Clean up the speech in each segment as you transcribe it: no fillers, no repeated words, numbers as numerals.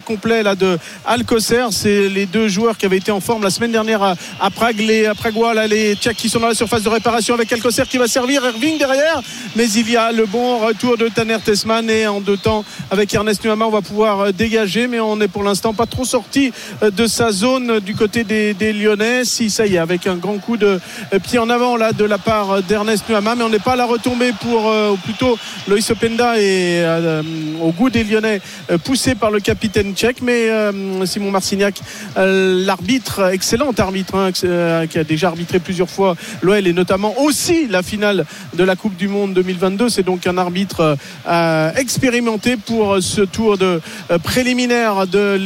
complet là de Alcocer. C'est les deux joueurs qui avaient été en forme la semaine dernière à Prague. Les Pragois, là, les Tchèques qui sont dans la surface de réparation avec Alcocer qui va servir. Irving derrière, mais il y a le bon retour de Tanner Tessmann et en deux temps avec Ernest Nuama on va pouvoir dégager, mais on n'est pour l'instant pas trop sorti de sa zone du côté des Lyonnais. Si ça y est, avec un grand coup de pied en avant là de la part d'Ernest Nuama, mais on n'est pas à la retombée pour ou plutôt Loïs Openda et au goût des Lyonnais poussé par le capitaine tchèque, mais Simon Marcignac, l'arbitre, excellent arbitre qui a déjà arbitré plusieurs fois l'OL et notamment aussi la finale de la Coupe du Monde 2022, c'est donc un arbitre expérimenté pour ce tour de préliminaire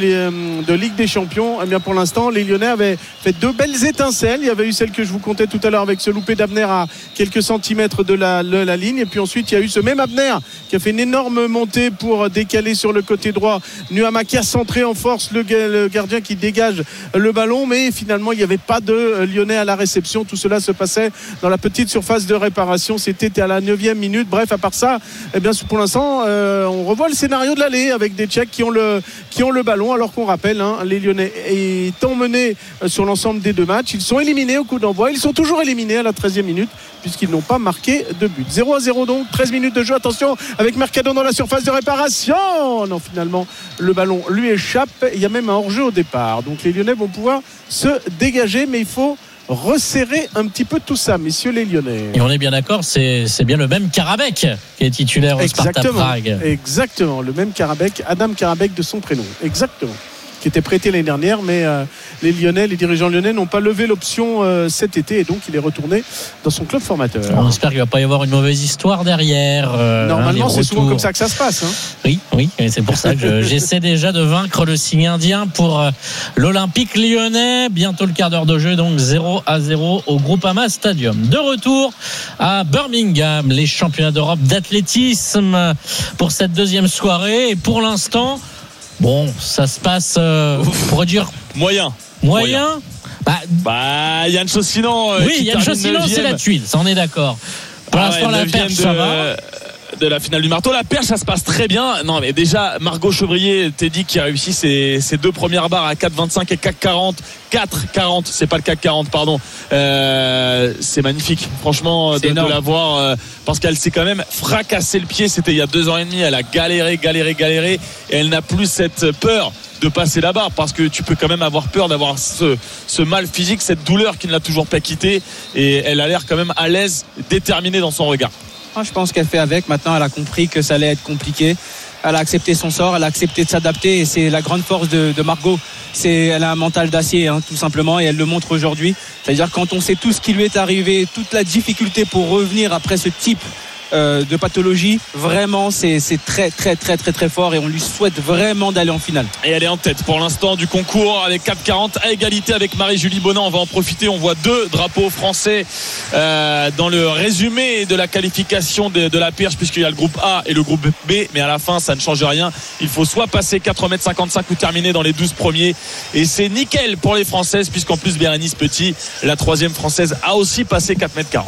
de Ligue des Champions. Et bien pour l'instant les Lyonnais avaient fait deux belles étincelles. Il y avait eu celle que je vous contais tout à l'heure avec ce loupé d'Abner à quelques centimètres de la ligne, et puis ensuite il y a eu ce même Abner qui a fait une énorme montée pour décaler sur le côté droit Nuama qui a centré en force le gardien qui dégage le ballon, mais finalement il n'y avait pas de Lyonnais à la réception. Tout cela se passait dans la petite surface de réparation, c'était à la 9e minute. Bref, à part ça, eh bien pour l'instant on revoit le scénario de l'aller avec des Tchèques qui ont le ballon, alors qu'on rappelle les Lyonnais étant menés sur l'ensemble des deux matchs, ils sont éliminés au coup d'envoi, ils sont toujours éliminés à la 13e minute puisqu'ils n'ont pas marqué de but. 0-0 donc, 13 minutes de jeu, attention avec Mercado dans la surface de réparation. Non, finalement le ballon lui échappe, il y a même un hors-jeu au départ, donc les Lyonnais vont pouvoir se dégager, mais il faut resserrer un petit peu tout ça, messieurs les Lyonnais. Et on est bien d'accord, c'est bien le même Karabek qui est titulaire au Sparta Prague. Exactement, le même Karabek, Adam Karabek de son prénom, exactement, qui était prêté l'année dernière, mais les dirigeants lyonnais n'ont pas levé l'option cet été, et donc il est retourné dans son club formateur. On espère qu'il ne va pas y avoir une mauvaise histoire derrière. Normalement, c'est souvent comme ça que ça se passe. Oui, et c'est pour ça que j'essaie déjà de vaincre le signe indien pour l'Olympique lyonnais. Bientôt le quart d'heure de jeu, donc 0-0 au Groupama Stadium. De retour à Birmingham, les championnats d'Europe d'athlétisme pour cette deuxième soirée. Et pour l'instant, bon, ça se passe, on pourrait dire moyen. Yann Chaussinan. Oui, Yann Chaussinan, c'est la tuile, ça on est d'accord. Pour l'instant, la perche, ça va. De la finale du marteau, la perche, ça se passe très bien. Non, mais déjà, Margot Chevrier, Teddy qui a réussi ses deux premières barres à 4,25 et 4,40. C'est pas le CAC 40, pardon. C'est magnifique, franchement, de la voir, parce qu'elle s'est quand même fracassé le pied. C'était il y a 2 ans et demi. Elle a galéré, et elle n'a plus cette peur de passer la barre, parce que tu peux quand même avoir peur d'avoir ce mal physique, cette douleur qui ne l'a toujours pas quitté, et elle a l'air quand même à l'aise, déterminée dans son regard. Je pense qu'elle fait avec. Maintenant, elle a compris que ça allait être compliqué. Elle a accepté son sort, elle a accepté de s'adapter, et c'est la grande force de Margot. Elle a un mental d'acier, tout simplement, et elle le montre aujourd'hui. C'est-à-dire, quand on sait tout ce qui lui est arrivé, toute la difficulté pour revenir après ce type de pathologie, vraiment c'est très très très très très fort, et on lui souhaite vraiment d'aller en finale. Et elle est en tête pour l'instant du concours avec 4,40 à égalité avec Marie-Julie Bonin. On va en profiter, on voit 2 drapeaux français dans le résumé de la qualification de la perche, puisqu'il y a le groupe A et le groupe B, mais à la fin ça ne change rien, il faut soit passer 4,55 m ou terminer dans les 12 premiers, et c'est nickel pour les Françaises, puisqu'en plus Bérénice Petit, la 3e française, a aussi passé 4,40 m.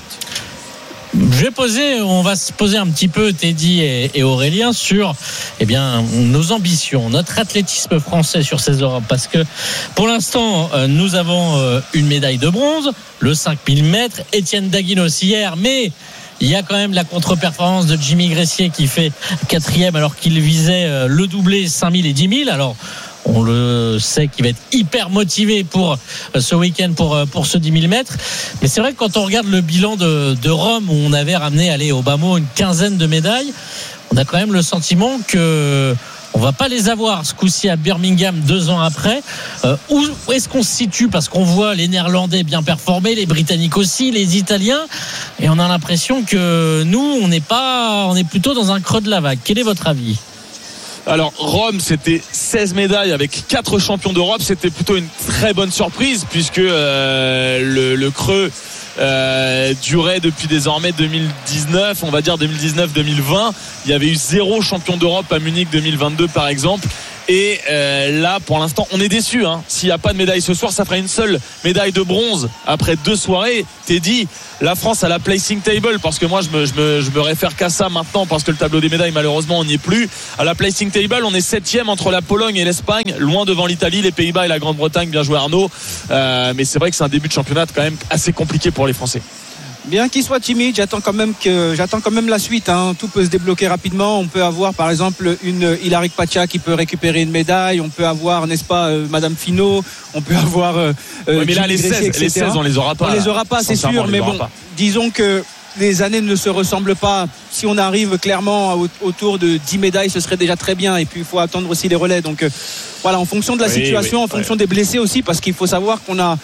On va se poser un petit peu, Teddy et Aurélien, sur nos ambitions, notre athlétisme français sur ces Europes, parce que pour l'instant nous avons une médaille de bronze, le 5000 mètres, Étienne Daguinos hier, mais il y a quand même la contre-performance de Jimmy Gressier qui fait 4e alors qu'il visait le doublé 5000 et 10 000. Alors on le sait qu'il va être hyper motivé pour ce week-end pour ce 10 000 mètres. Mais c'est vrai que quand on regarde le bilan de Rome, où on avait ramené au bas mot une 15aine de médailles, on a quand même le sentiment que on va pas les avoir ce coup-ci à Birmingham 2 ans après. Où est-ce qu'on se situe? Parce qu'on voit les Néerlandais bien performer, les Britanniques aussi, les Italiens, et on a l'impression que nous, on est plutôt dans un creux de la vague. Quel est votre avis? Alors Rome, c'était 16 médailles avec 4 champions d'Europe. C'était plutôt une très bonne surprise, puisque le creux durait depuis désormais 2019, on va dire 2019-2020. Il y avait eu 0 champion d'Europe à Munich 2022 par exemple. Et là, pour l'instant, on est déçus. S'il n'y a pas de médaille ce soir, ça fera une seule médaille de bronze après 2 soirées. Teddy, la France à la placing table, parce que moi je me réfère qu'à ça maintenant, parce que le tableau des médailles, malheureusement, on n'y est plus. À la placing table, on est 7e entre la Pologne et l'Espagne, loin devant l'Italie, les Pays-Bas et la Grande-Bretagne. Bien joué, Arnaud. Mais c'est vrai que c'est un début de championnat quand même assez compliqué pour les Français. Bien qu'il soit timide, j'attends quand même la suite. Tout peut se débloquer rapidement. On peut avoir par exemple une Hilary Kpacha qui peut récupérer une médaille. On peut avoir, n'est-ce pas, Madame Finot. On peut avoir. Mais là, les 16, on les aura pas. On les aura pas, c'est sûr. Mais bon, disons que les années ne se ressemblent pas. Si on arrive clairement autour de 10 médailles, ce serait déjà très bien. Et puis il faut attendre aussi les relais. Donc voilà, en fonction de la situation, en fonction des blessés aussi, parce qu'il faut savoir qu'on a.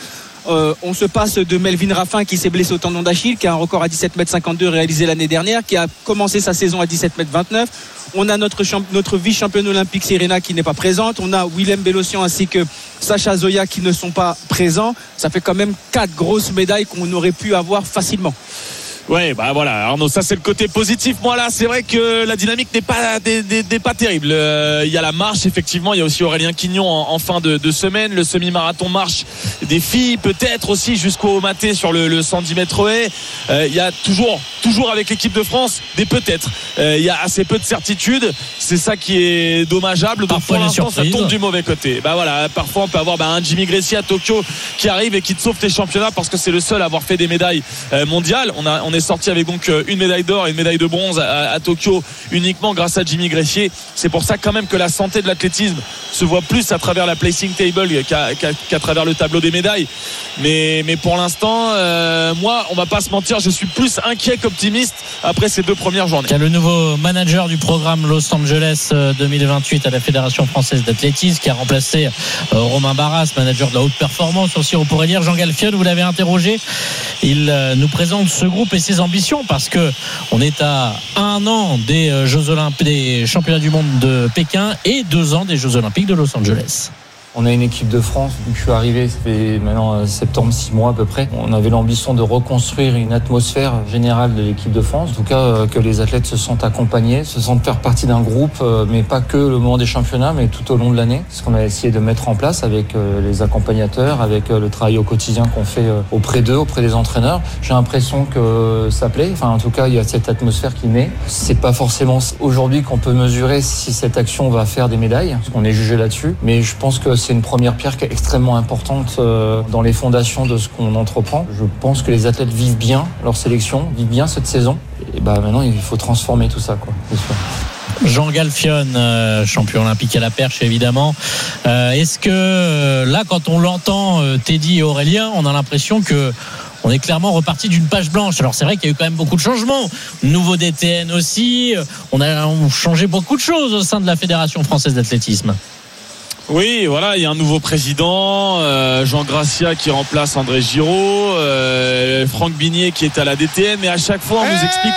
On se passe de Melvin Raffin qui s'est blessé au tendon d'Achille, qui a un record à 17,52 m réalisé l'année dernière, qui a commencé sa saison à 17,29 m. On a notre vice-championne olympique Serena qui n'est pas présente. On a Willem Bellossian ainsi que Sacha Zoya qui ne sont pas présents. Ça fait quand même 4 grosses médailles qu'on aurait pu avoir facilement. Ouais, bah voilà, Arnaud, ça c'est le côté positif. Moi là, c'est vrai que la dynamique n'est pas terrible. Il y a la marche, effectivement. Il y a aussi Aurélien Quignon en fin de semaine. Le semi-marathon marche des filles, peut-être aussi jusqu'au maté sur le 110 mètres haies. Il y a toujours avec l'équipe de France des peut-être. Il y a assez peu de certitudes. C'est ça qui est dommageable. Donc pour l'instant, ça tombe du mauvais côté. Bah voilà, parfois on peut avoir un Jimmy Gressier à Tokyo qui arrive et qui te sauve tes championnats parce que c'est le seul à avoir fait des médailles mondiales. On est sorti avec donc une médaille d'or et une médaille de bronze à Tokyo uniquement grâce à Jimmy Gressier. C'est pour ça quand même que la santé de l'athlétisme se voit plus à travers la placing table qu'à travers le tableau des médailles. Mais pour l'instant, moi, on va pas se mentir, je suis plus inquiet qu'optimiste après ces 2 premières journées. Il y a le nouveau manager du programme Los Angeles 2028 à la Fédération française d'athlétisme qui a remplacé Romain Barras, manager de la haute performance aussi, on pourrait dire. Jean Galfion, vous l'avez interrogé, il nous présente ce groupe et ses ambitions, parce que on est à 1 an des Jeux Olympiques, des Championnats du monde de Pékin, et 2 ans des Jeux Olympiques de Los Angeles. On a une équipe de France. Depuis que je suis arrivé, ça fait maintenant septembre, 6 mois à peu près. On avait l'ambition de reconstruire une atmosphère générale de l'équipe de France. En tout cas, que les athlètes se sentent accompagnés, se sentent faire partie d'un groupe, mais pas que le moment des championnats, mais tout au long de l'année. C'est ce qu'on a essayé de mettre en place avec les accompagnateurs, avec le travail au quotidien qu'on fait auprès d'eux, auprès des entraîneurs. J'ai l'impression que ça plaît. Enfin, en tout cas, il y a cette atmosphère qui naît. C'est pas forcément aujourd'hui qu'on peut mesurer si cette action va faire des médailles, parce qu'on est jugé là-dessus. Mais je pense que c'est une première pierre qui est extrêmement importante dans les fondations de ce qu'on entreprend. Je pense que les athlètes vivent bien leur sélection, vivent bien cette saison. Et maintenant, il faut transformer tout ça, quoi. C'est sûr. Jean Galfion, champion olympique à la perche évidemment. Est-ce que là, quand on l'entend, Teddy et Aurélien, on a l'impression que on est clairement reparti d'une page blanche. Alors c'est vrai qu'il y a eu quand même beaucoup de changements. Nouveau DTN aussi. On a changé beaucoup de choses au sein de la Fédération française d'athlétisme. Oui, voilà, il y a un nouveau président, Jean Gracia qui remplace André Giraud, Franck Bignet qui est à la DTN, mais à chaque fois on nous explique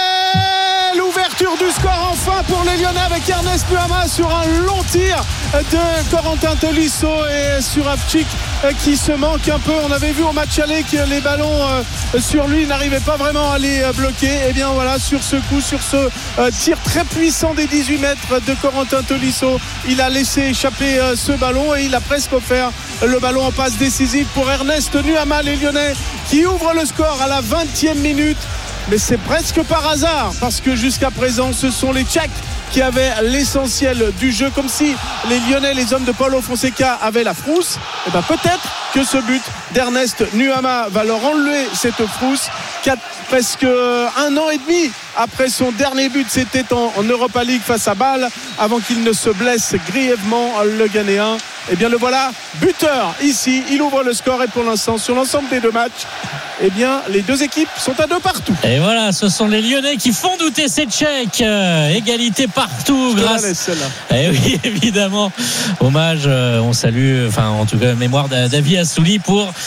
l'ouverture du score enfin pour les Lyonnais avec Ernest Nuama sur un long tir de Corentin Tolisso et Suravchik qui se manque un peu. On avait vu au match aller que les ballons sur lui n'arrivaient pas vraiment à les bloquer. Et bien voilà, sur ce coup, sur ce tir très puissant des 18 mètres de Corentin Tolisso, il a laissé échapper ce ballon et il a presque offert le ballon en passe décisive pour Ernest Nuama, les Lyonnais qui ouvrent le score à la 20e minute. Mais c'est presque par hasard, parce que jusqu'à présent ce sont les Tchèques qui avaient l'essentiel du jeu, comme si les Lyonnais, les hommes de Paulo Fonseca avaient la frousse. Et bien peut-être que ce but d'Ernest Nuama va leur enlever cette frousse. Presque 1 an et demi après son dernier but, c'était en Europa League face à Bâle, avant qu'il ne se blesse grièvement, le Ghanéen. Et bien le voilà buteur ici, il ouvre le score et pour l'instant sur l'ensemble des 2 matchs, eh bien les 2 équipes sont à 2 partout. Et voilà, ce sont les Lyonnais qui font douter ces Tchèques. Égalité partout grâce. Eh oui, évidemment. Hommage, on salue, enfin en tout cas mémoire d'Avi Assouli pour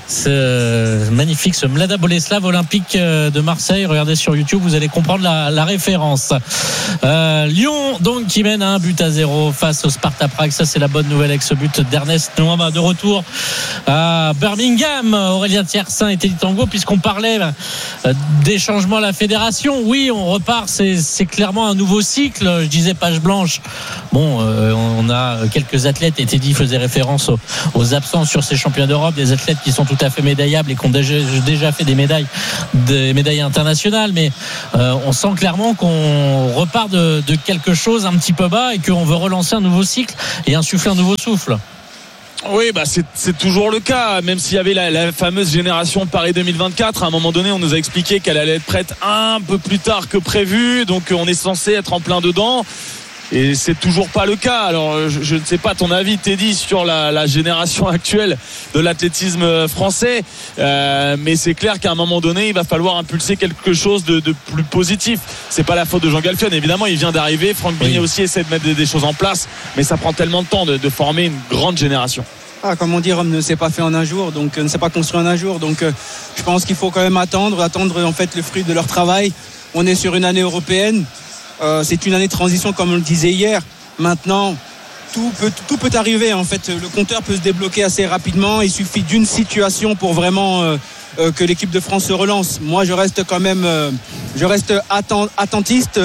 ce magnifique, ce Mlada Boleslav, olympique de Marseille. Regardez sur YouTube, vous allez comprendre la référence. Lyon donc qui mène 1-0 face au Sparta Prague. Ça c'est la bonne nouvelle avec ce but d'Ernest Noama de retour à Birmingham. Aurélien Tiersin et Teddy Tanguy, puisqu'on parlait des changements à la fédération. Oui, on repart, c'est clairement un nouveau cycle. Je disais page blanche. Bon, on a quelques athlètes, et Teddy faisait référence aux absences sur ces championnats d'Europe, des athlètes qui sont tout à fait médaillables et qui ont déjà fait des médailles internationales, mais on sent clairement qu'on repart de quelque chose un petit peu bas et qu'on veut relancer un nouveau cycle et insuffler un nouveau souffle. Oui, c'est toujours le cas. Même s'il y avait la fameuse génération Paris 2024, à un moment donné, on nous a expliqué qu'elle allait être prête un peu plus tard que prévu. Donc, on est censé être en plein dedans. Et c'est toujours pas le cas. Alors je ne sais pas ton avis, Teddy, sur la génération actuelle de l'athlétisme français, mais c'est clair qu'à un moment donné il va falloir impulser quelque chose de plus positif. C'est pas la faute de Jean Galfion, évidemment, il vient d'arriver. Franck Bignet aussi essaie de mettre des choses en place, mais ça prend tellement de temps de former une grande génération. Comme on dit, Rome ne s'est pas fait en un jour, donc ne s'est pas construit en un jour, donc je pense qu'il faut quand même attendre en fait le fruit de leur travail. On est sur une année européenne. C'est une année de transition, comme on le disait hier. Maintenant, tout peut arriver. En fait, le compteur peut se débloquer assez rapidement. Il suffit d'une situation pour vraiment que l'équipe de France se relance. Moi, je reste quand même, attentiste.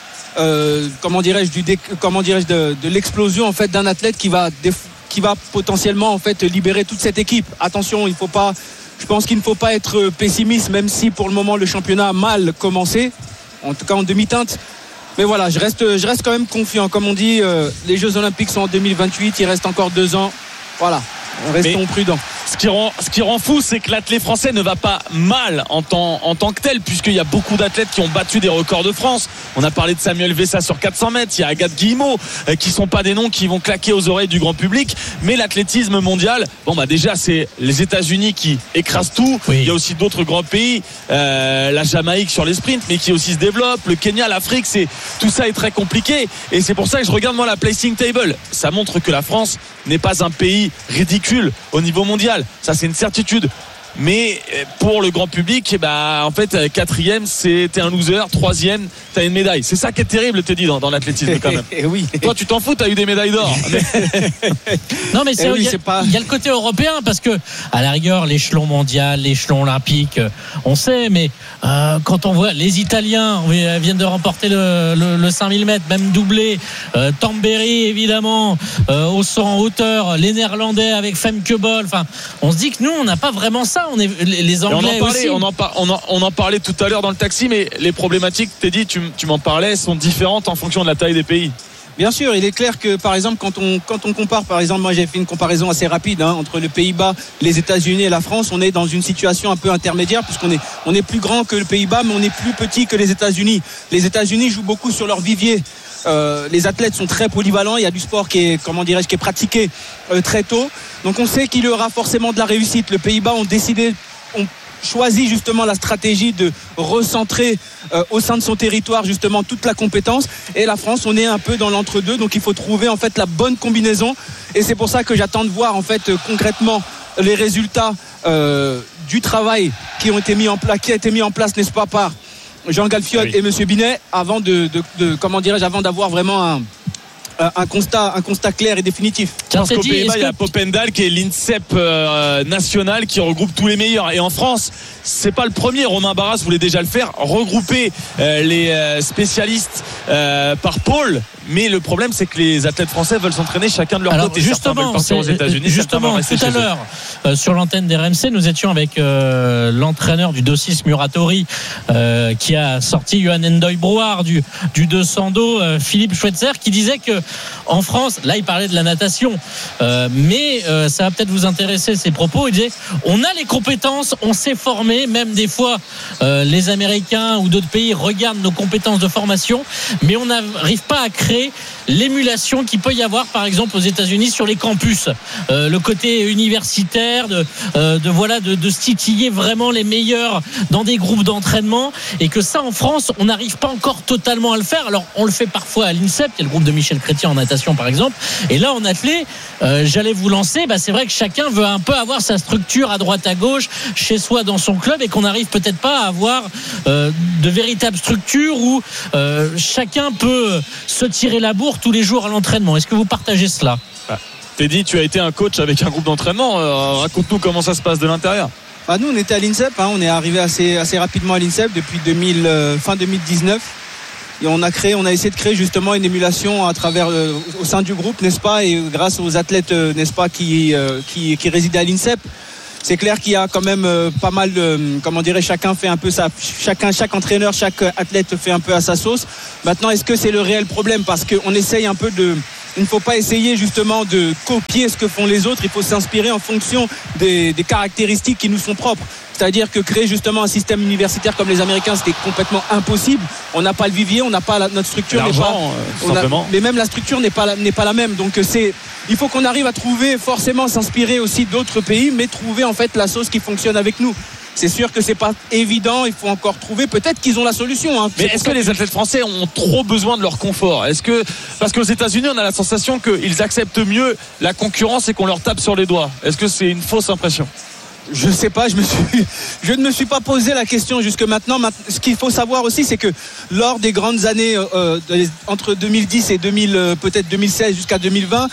De l'explosion en fait d'un athlète qui va potentiellement en fait libérer toute cette équipe. Attention, je pense qu'il ne faut pas être pessimiste, même si pour le moment le championnat a mal commencé, en tout cas en demi-teinte. Mais voilà, je reste quand même confiant. Comme on dit, les Jeux Olympiques sont en 2028, il reste encore 2 ans. Voilà, restons prudents. Ce qui rend fou, c'est que l'athlète français ne va pas mal en tant que tel, puisqu'il y a beaucoup d'athlètes qui ont battu des records de France. On a parlé de Samuel Vessa sur 400 mètres, il y a Agathe Guillemot, qui sont pas des noms qui vont claquer aux oreilles du grand public. Mais l'athlétisme mondial, déjà c'est les États-Unis qui écrasent tout. Oui. Il y a aussi d'autres grands pays, la Jamaïque sur les sprints, mais qui aussi se développe, le Kenya, l'Afrique, tout ça est très compliqué. Et c'est pour ça que je regarde moi la placing table. Ça montre que la France n'est pas un pays ridicule au niveau mondial. Ça, c'est une certitude. Mais pour le grand public, en fait, 4e, c'était un loser. 3e, t'as une médaille. C'est ça qui est terrible, te dis, dans l'athlétisme quand même. Oui. Toi, tu t'en fous, t'as eu des médailles d'or. Non, mais il y a le côté européen, parce que à la rigueur, l'échelon mondial, l'échelon olympique, on sait, mais quand on voit les Italiens viennent de remporter le 5000 mètres, même doublé, Tamberi évidemment, au saut en hauteur, les Néerlandais avec Femke Bol. Enfin, on se dit que nous, on n'a pas vraiment ça. On est les Anglais aussi. On en parlait tout à l'heure dans le taxi, mais les problématiques, Teddy, tu m'en parlais, sont différentes en fonction de la taille des pays. Bien sûr, il est clair que par exemple quand on compare, par exemple, moi j'ai fait une comparaison assez rapide entre les Pays-Bas, les États-Unis et la France. On est dans une situation un peu intermédiaire, puisqu'on est plus grand que les Pays-Bas, mais on est plus petit que les États-Unis. Les États-Unis jouent beaucoup sur leur vivier. Les athlètes sont très polyvalents. Il y a du sport qui est pratiqué très tôt. Donc on sait qu'il y aura forcément de la réussite. Les Pays-Bas ont choisi justement la stratégie de recentrer au sein de son territoire justement toute la compétence, et la France, on est un peu dans l'entre-deux, donc il faut trouver en fait la bonne combinaison, et c'est pour ça que j'attends de voir en fait concrètement les résultats du travail qui a été mis en place, n'est-ce pas, par Jean Galfiot et Monsieur Binet, avant avant d'avoir vraiment un constat clair et définitif. Je pense qu'aux Pays-Bas, il y a Popendal qui est l'INSEP national qui regroupe tous les meilleurs. Et en France, c'est pas le premier. Romain Barras voulait déjà le faire, regrouper les spécialistes par pôle. Mais le problème, c'est que les athlètes français veulent s'entraîner chacun de leur côté. Justement, veulent partir aux États-Unis, justement, tout à l'heure, sur l'antenne d'RMC, nous étions avec l'entraîneur du 2-6 Muratori, qui a sorti Johan Endoy Brouard du 200 dos, Philippe Schweitzer, qui disait que en France, là, il parlait de la natation, mais ça va peut-être vous intéresser ces propos. Il disait, on a les compétences, on s'est formé, même des fois, les Américains ou d'autres pays regardent nos compétences de formation, mais on n'arrive pas à créer l'émulation qu'il peut y avoir par exemple aux États-Unis sur les campus, le côté universitaire de se titiller vraiment les meilleurs dans des groupes d'entraînement, et que ça en France on n'arrive pas encore totalement à le faire. Alors on le fait parfois à l'INSEP, il y a le groupe de Michel Chrétien en natation par exemple, et là en athlée j'allais vous lancer, c'est vrai que chacun veut un peu avoir sa structure à droite à gauche chez soi dans son club, et qu'on n'arrive peut-être pas à avoir de véritables structures où chacun peut se tirer la bourre tous les jours à l'entraînement. Est-ce que vous partagez cela? Teddy, tu as été un coach avec un groupe d'entraînement, raconte-nous comment ça se passe de l'intérieur. Nous on était à l'INSEP, on est arrivé assez rapidement à l'INSEP depuis fin 2019, et on a essayé de créer justement une émulation à travers au sein du groupe, n'est-ce pas, et grâce aux athlètes, n'est-ce pas, qui résidaient à l'INSEP. C'est clair qu'il y a quand même pas mal de, chacun fait un peu chaque entraîneur, chaque athlète fait un peu à sa sauce. Maintenant, est-ce que c'est le réel problème? Parce qu'on essaye un peu il ne faut pas essayer justement de copier ce que font les autres, il faut s'inspirer en fonction des caractéristiques qui nous sont propres. C'est-à-dire que créer justement un système universitaire comme les Américains, c'était complètement impossible. On n'a pas le vivier, on n'a pas notre structure, mais même la structure n'est pas la même. Donc il faut qu'on arrive à trouver, forcément s'inspirer aussi d'autres pays, mais trouver en fait la sauce qui fonctionne avec nous. C'est sûr que c'est pas évident, il faut encore trouver. Peut-être qu'ils ont la solution. Mais est-ce que les athlètes français ont trop besoin de leur confort? Parce qu'aux États-Unis, on a la sensation qu'ils acceptent mieux la concurrence et qu'on leur tape sur les doigts. Est-ce que c'est une fausse impression? Je sais pas, je ne me suis pas posé la question jusque maintenant. Ce qu'il faut savoir aussi, c'est que lors des grandes années entre 2010 et peut-être 2016 jusqu'à 2020,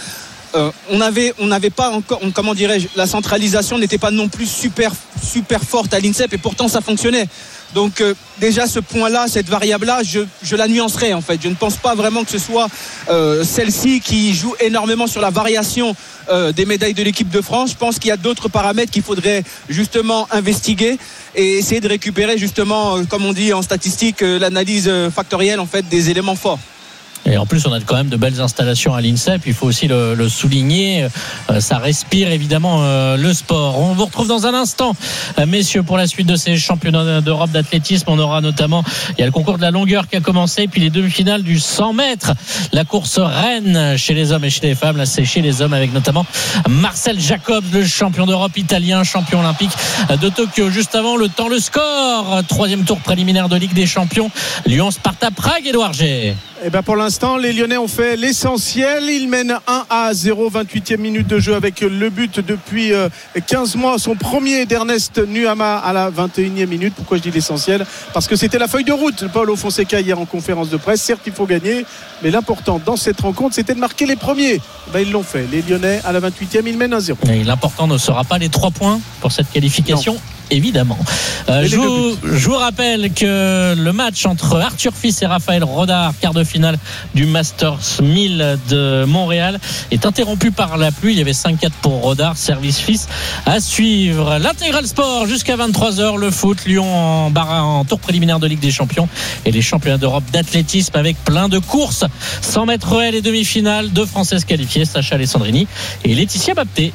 on n'avait pas encore, la centralisation n'était pas non plus super forte à l'INSEP, et pourtant ça fonctionnait. Donc déjà ce point-là, cette variable-là, je la nuancerai en fait. Je ne pense pas vraiment que ce soit celle-ci qui joue énormément sur la variation des médailles de l'équipe de France. Je pense qu'il y a d'autres paramètres qu'il faudrait justement investiguer et essayer de récupérer justement, comme on dit en statistique, l'analyse factorielle en fait des éléments forts. Et en plus, on a quand même de belles installations à l'INSEP, il faut aussi le souligner. Ça respire évidemment le sport. On vous retrouve dans un instant, messieurs, pour la suite de ces championnats d'Europe d'athlétisme. On aura notamment, il y a le concours de la longueur qui a commencé, puis les demi-finales du 100 mètres. La course reine chez les hommes et chez les femmes. Là, c'est chez les hommes avec notamment Marcel Jacobs, le champion d'Europe italien, champion olympique de Tokyo. Juste avant, le temps, le score. 3e tour préliminaire de Ligue des Champions. Lyon, Sparta, Prague, Édouard G. Pour l'instant, les Lyonnais ont fait l'essentiel. Ils mènent 1-0, 28e minute de jeu, avec le but depuis 15 mois, son premier d'Ernest Nuama à la 21e minute. Pourquoi je dis l'essentiel? Parce que c'était la feuille de route, Paulo Fonseca, hier en conférence de presse. Certes, il faut gagner, mais l'important dans cette rencontre, c'était de marquer les premiers. Ils l'ont fait. Les Lyonnais, à la 28e, ils mènent 1-0. Et l'important ne sera pas les 3 points pour cette qualification. Non. Évidemment. Je vous rappelle que le match entre Arthur Fils et Raphaël Rodard, quart de finale du Masters 1000 de Montréal, est interrompu par la pluie. Il y avait 5-4 pour Rodard, service Fils à suivre. L'intégral sport jusqu'à 23h, le foot, Lyon en tour préliminaire de Ligue des Champions et les championnats d'Europe d'athlétisme avec plein de courses. 100 mètres haies, les demi-finales, 2 Françaises qualifiées, Sacha Alessandrini et Laetitia Bapté.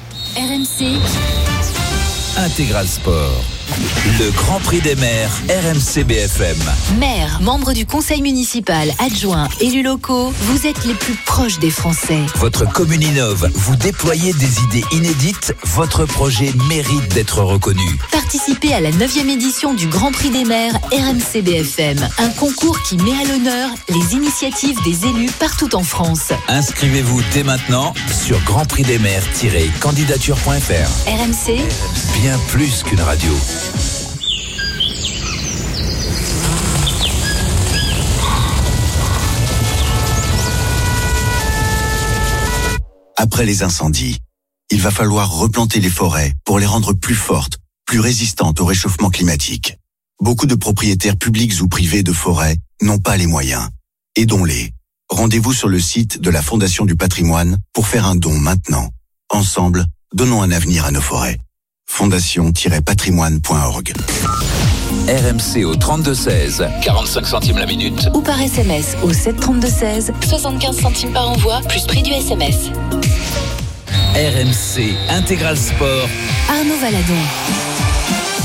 RMC Intégral Sport. Le Grand Prix des maires RMC BFM. Maires, membres du conseil municipal, adjoints, élus locaux, vous êtes les plus proches des Français. Votre commune innove, vous déployez des idées inédites, votre projet mérite d'être reconnu. Participez à la 9e édition du Grand Prix des maires RMC BFM. Un concours qui met à l'honneur les initiatives des élus partout en France. Inscrivez-vous dès maintenant sur grandprixdesmaires-candidature.fr. RMC, bien plus qu'une radio. Après les incendies, il va falloir replanter les forêts pour les rendre plus fortes, plus résistantes au réchauffement climatique. Beaucoup de propriétaires publics ou privés de forêts n'ont pas les moyens. Aidons-les. Rendez-vous sur le site de la Fondation du Patrimoine pour faire un don maintenant. Ensemble, donnons un avenir à nos forêts. fondation-patrimoine.org. RMC au 32-16, 45 centimes la minute. Ou par SMS au 732-16, 75 centimes par envoi, plus prix du SMS. RMC Intégral Sport. Arnaud Valadon.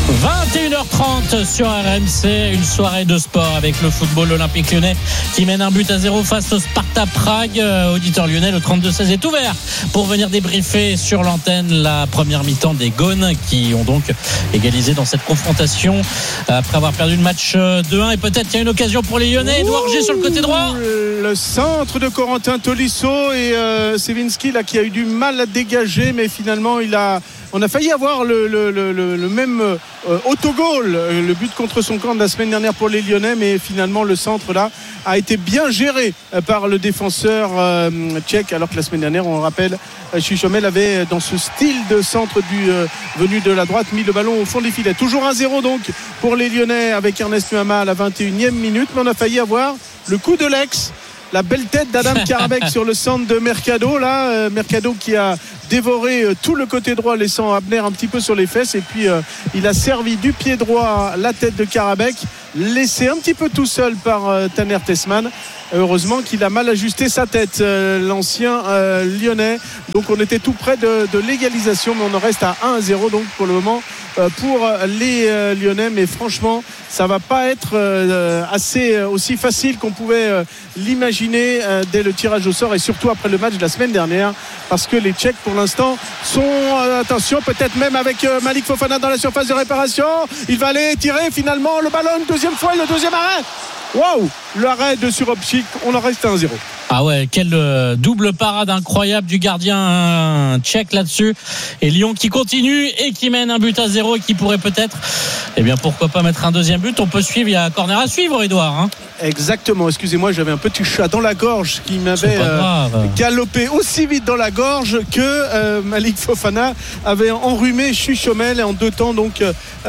21h30 sur RMC, une soirée de sport avec le football olympique lyonnais qui mène 1-0 face au Sparta Prague. Auditeur lyonnais, le 32-16 est ouvert pour venir débriefer sur l'antenne la première mi-temps des Gaunes qui ont donc égalisé dans cette confrontation après avoir perdu le match 2-1 et peut-être qu'il y a une occasion pour les Lyonnais. Edouard G sur le côté droit. Le centre de Corentin Tolisso et Sevinski là qui a eu du mal à dégager, mais finalement on a failli avoir le même autogol, le but contre son camp de la semaine dernière pour les Lyonnais, mais finalement le centre là a été bien géré par le défenseur tchèque, alors que la semaine dernière, on rappelle, Chichomel avait dans ce style de centre venu de la droite mis le ballon au fond des filets. Toujours 1-0 donc pour les Lyonnais avec Ernest Nuama à la 21e minute, mais on a failli avoir le coup de l'ex. La belle tête d'Adam Karabek sur le centre de Mercado là, Mercado qui a dévoré tout le côté droit laissant Abner un petit peu sur les fesses et puis il a servi du pied droit la tête de Karabek, laissé un petit peu tout seul par Taner Tessman. Heureusement qu'il a mal ajusté sa tête, l'ancien lyonnais. Donc on était tout près de l'égalisation, mais on en reste à 1-0 donc pour le moment pour les Lyonnais. Mais franchement, ça va pas être assez aussi facile qu'on pouvait l'imaginer dès le tirage au sort et surtout après le match de la semaine dernière, parce que les Tchèques pour l'instant sont attention, peut-être même avec Malik Fofana dans la surface de réparation. Il va aller tirer finalement le ballon une deuxième fois et le deuxième arrêt. Waouh, l'arrêt de Surovchik, on en reste à 1-0. Ah ouais, quelle double parade incroyable du gardien tchèque là-dessus. Et Lyon qui continue et qui mène 1-0 et qui pourrait peut-être, pourquoi pas mettre un deuxième but. On peut suivre, il y a un corner à suivre, Edouard. Exactement, excusez-moi, j'avais un petit chat dans la gorge qui m'avait galopé aussi vite dans la gorge que Malik Fofana avait enrhumé Chichomel en 2 temps. Donc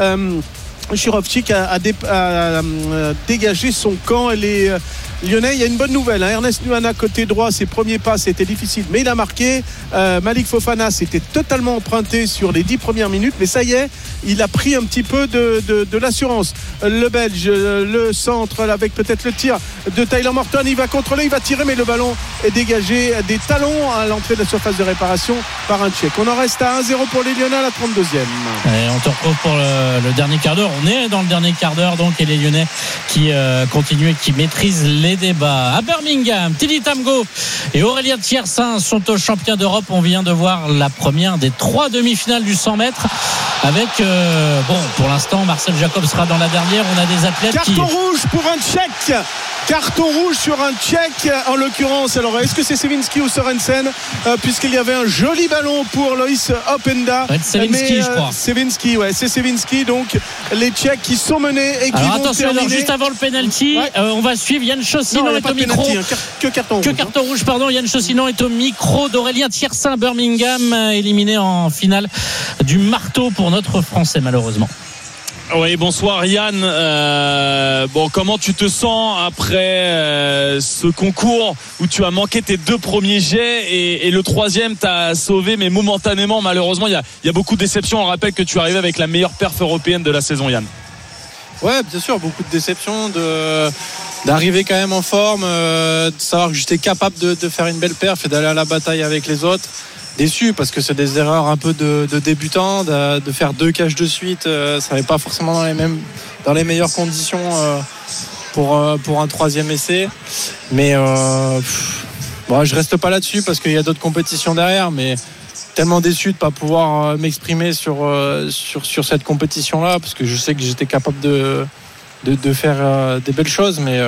Surovchik a dégagé son camp et les Lyonnais, il y a une bonne nouvelle, Ernest Nuana côté droit, ses premiers pas c'était difficile mais il a marqué. Malik Fofana s'était totalement emprunté sur les 10 premières minutes, mais ça y est, il a pris un petit peu de l'assurance. Le Belge, le centre avec peut-être le tir de Tyler Morton, il va contrôler, il va tirer, mais le ballon est dégagé des talons à l'entrée de la surface de réparation par un Tchèque. On en reste à 1-0 pour les Lyonnais à la 32e. Et on te retrouve pour le dernier quart d'heure. On est dans le dernier quart d'heure donc, et les Lyonnais qui continuent et qui maîtrisent les débats. À Birmingham, Teddy Tamgo et Aurélien Tiersin sont aux champions d'Europe. On vient de voir la première des 3 demi-finales du 100 mètres avec pour l'instant Marcel Jacob sera dans la dernière. On a des athlètes carton rouge pour un Tchèque, carton rouge sur un Tchèque en l'occurrence. Alors est-ce que c'est Sevinski ou Sorensen, puisqu'il y avait un joli ballon pour Loïs Openda, Sevinski, je crois. Sevinski, ouais, c'est Sevinski. Donc les Tchèques qui sont menés et qui alors, vont attention, terminer. Juste avant le penalty, on va suivre Yann Chaussinon est au micro. Que carton rouge, pardon. Yann Chaussinon est au micro d'Aurélien Tiersin. Birmingham éliminé en finale du marteau pour notre Français malheureusement. Oui, bonsoir Yann. Comment tu te sens après ce concours où tu as manqué tes 2 premiers jets et le 3e t'as sauvé, mais momentanément, malheureusement, il y a beaucoup de déceptions. On rappelle que tu es arrivé avec la meilleure perf européenne de la saison, Yann. Ouais, bien sûr, beaucoup de déceptions, d'arriver quand même en forme, de savoir que j'étais capable de faire une belle perf et d'aller à la bataille avec les autres. Déçu parce que c'est des erreurs un peu de débutants, de faire 2 caches de suite, ça n'est pas forcément dans les meilleures conditions pour un 3e essai. Mais je reste pas là-dessus parce qu'il y a d'autres compétitions derrière, mais tellement déçu de ne pas pouvoir m'exprimer sur cette compétition-là, parce que je sais que j'étais capable de faire des belles choses, mais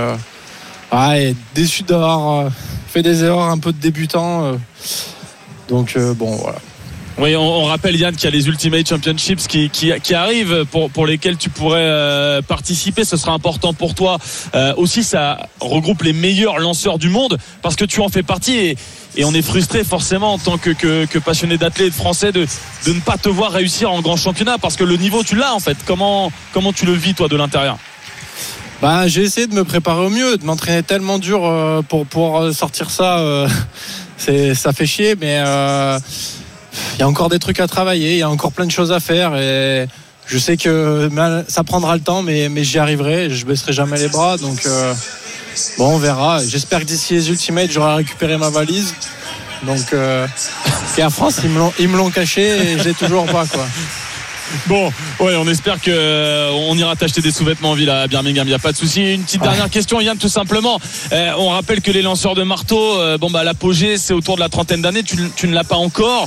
déçu d'avoir fait des erreurs un peu de débutant. Donc voilà. Oui, on rappelle Yann qu'il y a les Ultimate Championships qui arrivent pour lesquels tu pourrais participer. Ce sera important pour toi. Aussi, ça regroupe les meilleurs lanceurs du monde parce que tu en fais partie et on est frustré forcément en tant que passionné d'athlète français de ne pas te voir réussir en grand championnat parce que le niveau tu l'as en fait. Comment tu le vis toi de l'intérieur? J'ai essayé de me préparer au mieux, de m'entraîner tellement dur pour sortir ça. Ça fait chier, mais il y a encore des trucs à travailler, il y a encore plein de choses à faire et je sais que ça prendra le temps, mais j'y arriverai, je baisserai jamais les bras. Donc on verra. J'espère que d'ici les Ultimates, j'aurai récupéré ma valise. Donc Air France, ils me l'ont caché et je l'ai toujours pas, quoi. Bon, ouais, on espère que on ira t'acheter des sous-vêtements en ville à Birmingham, il n'y a pas de souci. Une petite dernière question, Yann, tout simplement. On rappelle que les lanceurs de marteau, l'apogée, c'est autour de la trentaine d'années. Tu ne l'as pas encore.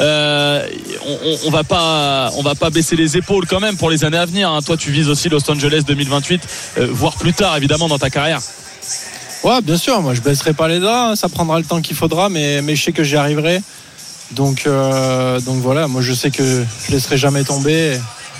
On va pas baisser les épaules quand même pour les années à venir. Hein. Toi, tu vises aussi Los Angeles 2028, voire plus tard, évidemment, dans ta carrière. Ouais, bien sûr. Moi, je baisserai pas les doigts. Hein. Ça prendra le temps qu'il faudra, mais je sais que j'y arriverai. Donc voilà, moi je sais que je laisserai jamais tomber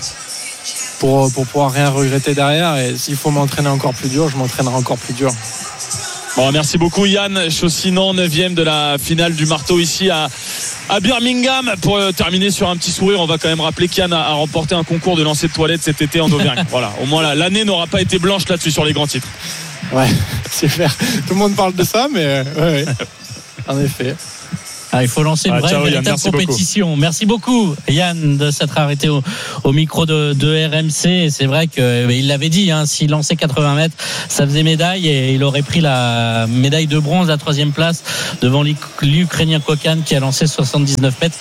pour pouvoir rien regretter derrière, et s'il faut m'entraîner encore plus dur, je m'entraînerai encore plus dur. Bon, merci beaucoup Yann Chaussinan, 9e de la finale du marteau ici à Birmingham. Pour terminer sur un petit sourire, on va quand même rappeler qu'Yann a remporté un concours de lancer de toilette cet été en Auvergne. Voilà, au moins l'année n'aura pas été blanche là-dessus sur les grands titres. Ouais, c'est clair. Tout le monde parle de ça, mais ouais. En effet. Il faut lancer une véritable compétition. Beaucoup. Merci beaucoup Yann de s'être arrêté au micro de RMC. Et c'est vrai qu'il l'avait dit, hein, s'il lançait 80 mètres, ça faisait médaille, et il aurait pris la médaille de bronze à 3e place devant l'Ukrainien Kokan qui a lancé 79 mètres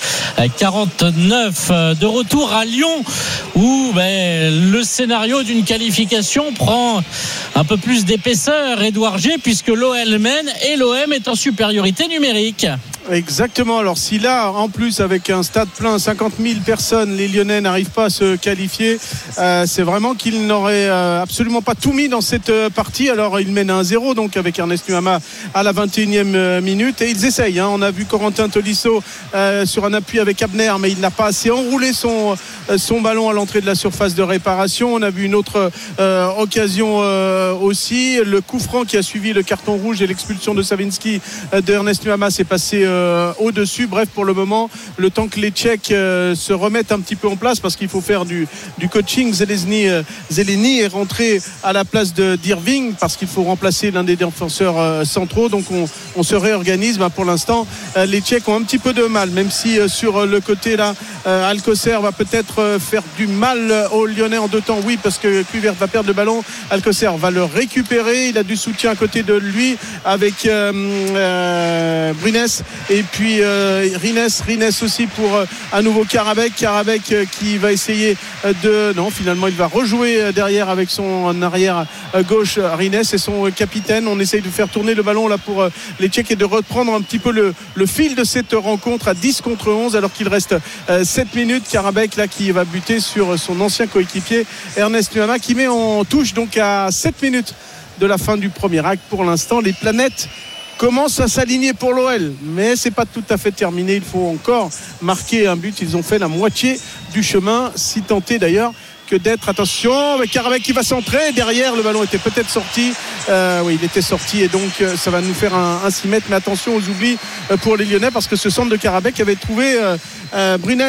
49. De retour à Lyon où le scénario d'une qualification prend un peu plus d'épaisseur, Édouard G, puisque l'OL mène et l'OM est en supériorité numérique. Exactement. Alors si là, en plus, avec un stade plein, 50 000 personnes, les Lyonnais n'arrivent pas à se qualifier, c'est vraiment qu'ils n'auraient absolument pas tout mis dans cette partie. Alors ils mènent 1-0, donc avec Ernest Nuama à la 21e minute, et ils essayent. Hein. On a vu Corentin Tolisso sur un appui avec Abner, mais il n'a pas assez enroulé son ballon à l'entrée de la surface de réparation. On a vu une autre occasion aussi. Le coup franc qui a suivi le carton rouge et l'expulsion de Savinski de Ernest Nuama s'est passé au-dessus. Bref, pour le moment, le temps que les Tchèques se remettent un petit peu en place, parce qu'il faut faire du coaching. Zeleny est rentré à la place d'Irving parce qu'il faut remplacer l'un des défenseurs centraux. Donc on se réorganise. Pour l'instant, les Tchèques ont un petit peu de mal, même si sur le côté là, Alcocer va peut-être faire du mal aux Lyonnais en deux temps. Oui, parce que Kluivert va perdre le ballon. Alcocer va le récupérer. Il a du soutien à côté de lui avec Brunes. Et puis Rines aussi pour à nouveau Karabek qui va essayer non, finalement il va rejouer derrière avec son arrière gauche Rines et son capitaine. On essaye de faire tourner le ballon là pour les Tchèques et de reprendre un petit peu le fil de cette rencontre à 10 contre 11 alors qu'il reste 7 minutes. Karabek là qui va buter sur son ancien coéquipier Ernest Nuama, qui met en touche donc à 7 minutes de la fin du premier acte. Pour l'instant, les planètes commence à s'aligner pour l'OL, mais c'est pas tout à fait terminé. Il faut encore marquer un but. Ils ont fait la moitié du chemin, si tenté d'ailleurs que d'être. Attention, Karabek qui va centrer derrière, le ballon était peut-être sorti. Oui, il était sorti, et donc ça va nous faire un 6 mètres. Mais attention aux oublis pour les Lyonnais, parce que ce centre de Karabek avait trouvé Brunes,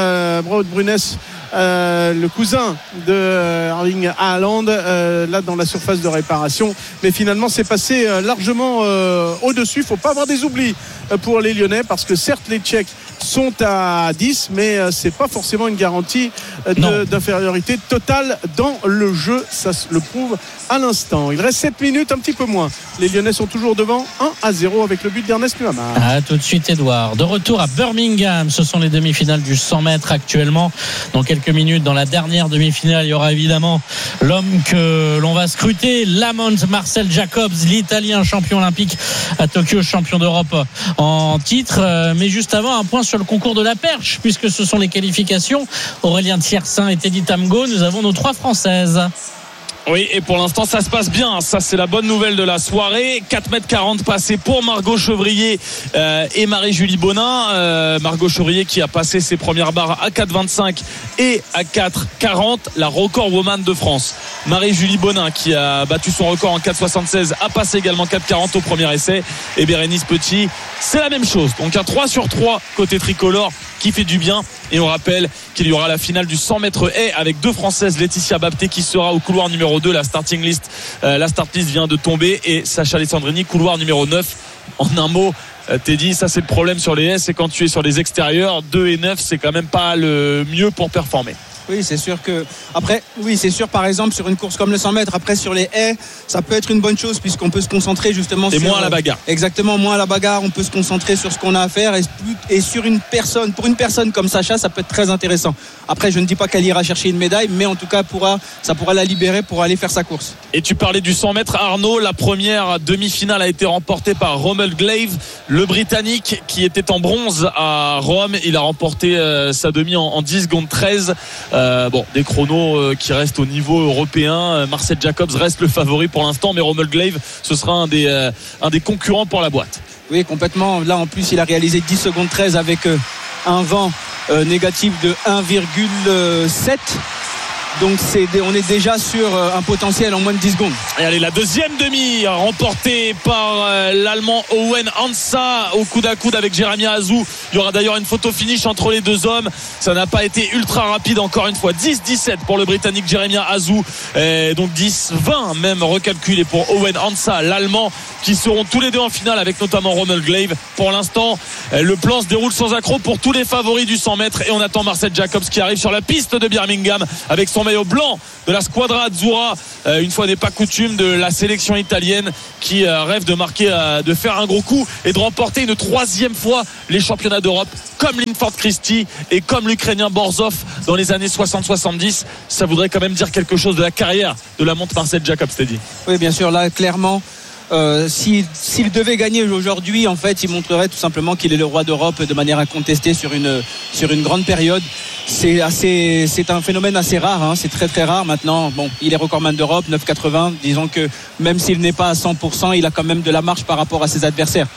le cousin de Erling Haaland, là dans la surface de réparation, mais finalement c'est passé largement au-dessus. Il ne faut pas avoir des oublis pour les Lyonnais, parce que certes les Tchèques sont à 10, mais c'est pas forcément une garantie d'infériorité totale dans le jeu. Ça le prouve à l'instant. Il reste 7 minutes, un petit peu moins. Les Lyonnais sont toujours devant 1-0 avec le but d'Ernest Nuama. Tout de suite Edouard. De retour à Birmingham, ce sont les demi-finales du 100 mètres actuellement. Dans quelques minutes, dans la dernière demi-finale, il y aura évidemment l'homme que l'on va scruter, Lamont Marcel Jacobs, l'Italien champion olympique à Tokyo, champion d'Europe en titre. Mais juste avant, un point sur le concours de la perche, puisque ce sont les qualifications. Aurélien Thiersin et Teddy Tamgo, nous avons nos 3 Françaises. Oui, et pour l'instant ça se passe bien. Ça, c'est la bonne nouvelle de la soirée. 4,40 m passés pour Margot Chevrier et Marie-Julie Bonin. Margot Chevrier qui a passé ses premières barres à 4,25 et à 4,40, la record woman de France. Marie-Julie Bonin qui a battu son record en 4,76 a passé également 4,40 au premier essai. Et Bérénice Petit, c'est la même chose. Donc un 3 sur 3 côté tricolore qui fait du bien. Et on rappelle qu'il y aura la finale du 100 mètres haies avec 2 Françaises, Laetitia Bapté qui sera au couloir numéro 2. La start list vient de tomber, et Sacha Alessandrini couloir numéro 9. En un mot, Teddy, ça c'est le problème sur les haies, c'est quand tu es sur les extérieurs, 2 et 9 c'est quand même pas le mieux pour performer. Oui, c'est sûr que après, oui, c'est sûr. Par exemple, sur une course comme le 100 mètres, après sur les haies, ça peut être une bonne chose puisqu'on peut se concentrer justement et sur moins à la bagarre. Exactement, moins à la bagarre. On peut se concentrer sur ce qu'on a à faire et sur une personne. Pour une personne comme Sacha, ça peut être très intéressant. Après, je ne dis pas qu'elle ira chercher une médaille, mais en tout cas, ça pourra la libérer pour aller faire sa course. Et tu parlais du 100 mètres, Arnaud. La première demi-finale a été remportée par Rommel Glave, le Britannique qui était en bronze à Rome. Il a remporté sa demi en 10 secondes 13. Des chronos qui restent au niveau européen. Marcel Jacobs reste le favori pour l'instant, mais Rommel Glave, ce sera un des concurrents pour la boîte. Oui, complètement. Là, en plus, il a réalisé 10 secondes 13 avec un vent négatif de 1,7. Donc on est déjà sur un potentiel en moins de 10 secondes. Et allez, la deuxième demi remportée par l'Allemand Owen Hansa au coude à coude avec Jeremia Azou. Il y aura d'ailleurs une photo finish entre les deux hommes. Ça n'a pas été ultra rapide encore une fois. 10-17 pour le Britannique Jeremia Azou. Et donc 10-20 même recalculé pour Owen Hansa, l'Allemand, qui seront tous les deux en finale avec notamment Rommel Glave. Pour l'instant, le plan se déroule sans accroc pour tous les favoris du 100 mètres et on attend Marcel Jacobs qui arrive sur la piste de Birmingham avec son maillot blanc de la Squadra Azzurra, une fois n'est pas coutume, de la sélection italienne qui rêve de marquer, de faire un gros coup et de remporter une 3e fois les championnats d'Europe comme Linford Christie et comme l'Ukrainien Borzov dans les années 60-70. Ça voudrait quand même dire quelque chose de la carrière de la montre Marcel Jacobs, Teddy. Oui, bien sûr, là clairement s'il devait gagner aujourd'hui, en fait, il montrerait tout simplement qu'il est le roi d'Europe de manière incontestée sur une grande période. C'est un phénomène assez rare, hein. C'est très très rare maintenant. Bon, il est recordman d'Europe, 9,80. Disons que même s'il n'est pas à 100%, il a quand même de la marge par rapport à ses adversaires.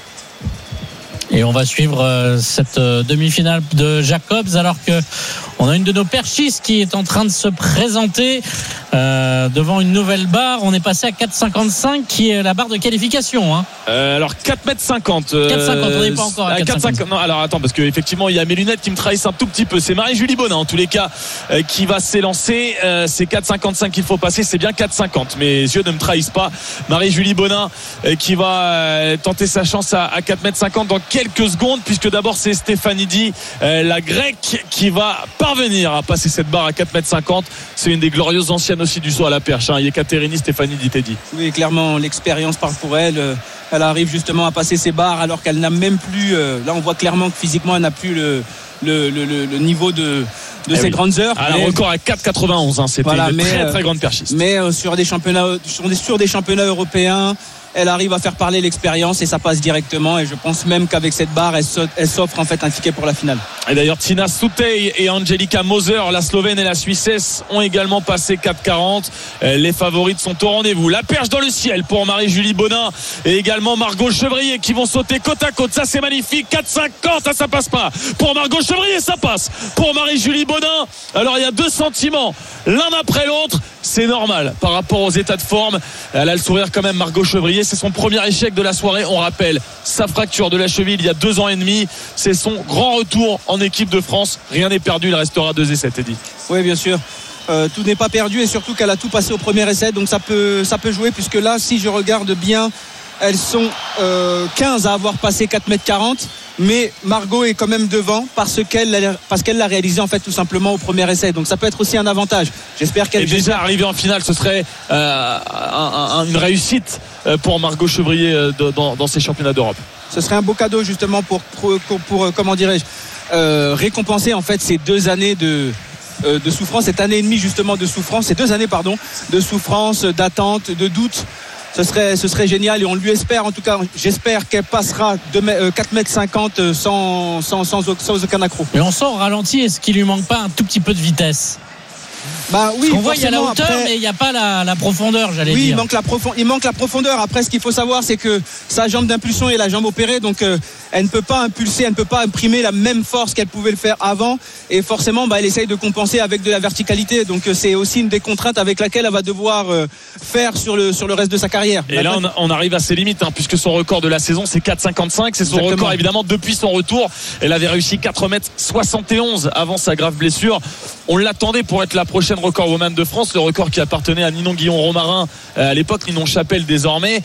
Et on va suivre cette demi-finale de Jacobs alors que on a une de nos perchistes qui est en train de se présenter devant une nouvelle barre. On est passé à 4,55 qui est la barre de qualification, hein. Alors 4,50 m. 4,50, on n'est pas encore à 4,50. Non, alors attends, parce qu'effectivement il y a mes lunettes qui me trahissent un tout petit peu. C'est Marie-Julie Bonin en tous les cas qui va s'élancer. C'est 4,55 qu'il faut passer, c'est bien 4,50. Mes yeux ne me trahissent pas. Marie-Julie Bonin qui va tenter sa chance à 4,50 m dans quelques secondes, puisque d'abord c'est Stefanidi, la grecque, qui va parvenir à passer cette barre à 4,50 m. C'est une des glorieuses anciennes aussi du saut à la perche, hein. Yekaterini Stefanidi, Teddy. Oui, clairement, l'expérience parle pour elle. Elle arrive justement à passer ses barres alors qu'elle n'a même plus. Là, on voit clairement que physiquement, elle n'a plus le niveau de ses grandes heures. Alors record à 4,91, hein. C'était une très très grande perchiste. Mais sur des championnats européens, elle arrive à faire parler l'expérience et ça passe directement. Et je pense même qu'avec cette barre, elle s'offre en fait un ticket pour la finale. Et d'ailleurs, Tina Soutej et Angelika Moser, la Slovène et la Suissesse, ont également passé 4,40. Les favorites sont au rendez-vous. La perche dans le ciel pour Marie-Julie Bonin et également Margot Chevrier qui vont sauter côte à côte. Ça, c'est magnifique. 4,50, ça passe pas. Pour Margot Chevrier, ça passe. Pour Marie-Julie Bonin, alors il y a deux sentiments, l'un après l'autre. C'est normal par rapport aux états de forme. Elle a le sourire quand même, Margot Chevrier. C'est son premier échec de la soirée. On rappelle sa fracture de la cheville il y a 2 ans et demi. C'est son grand retour en équipe de France. Rien n'est perdu, il restera 2 essais, Teddy. Oui, bien sûr. Tout n'est pas perdu et surtout qu'elle a tout passé au premier essai. Donc ça peut jouer, puisque là, si je regarde bien, elles sont 15 à avoir passé 4,40 m. Mais Margot est quand même devant parce qu'elle l'a réalisé en fait tout simplement au premier essai. Donc ça peut être aussi un avantage. J'espère qu'elle. Et déjà arriver en finale, ce serait une réussite pour Margot Chevrier dans ces championnats d'Europe. Ce serait un beau cadeau justement pour comment dirais-je, récompenser en fait ces 2 années de souffrance, cette année et demie justement de souffrance, ces 2 années de souffrance, d'attente, de doute. Ce serait génial et on lui espère, en tout cas j'espère qu'elle passera 4,50 m sans aucun accroc. Mais on sent au ralenti, est-ce qu'il lui manque pas un tout petit peu de vitesse? Bah oui, on voit il y a la hauteur après, mais il n'y a pas la profondeur, j'allais dire. Oui, il manque la profondeur. Après, ce qu'il faut savoir, c'est que sa jambe d'impulsion est la jambe opérée, donc elle ne peut pas impulser, elle ne peut pas imprimer la même force qu'elle pouvait le faire avant, et forcément elle essaye de compenser avec de la verticalité. Donc c'est aussi une des contraintes avec laquelle elle va devoir faire sur le reste de sa carrière. Et là on arrive à ses limites, hein, puisque son record de la saison c'est 4,55. C'est son record évidemment depuis son retour. Elle avait réussi 4,71 m avant sa grave blessure. On l'attendait pour être la prochaine ancienne recordwoman de France, le record qui appartenait à Ninon Guillon-Romarin à l'époque, Ninon Chapelle désormais.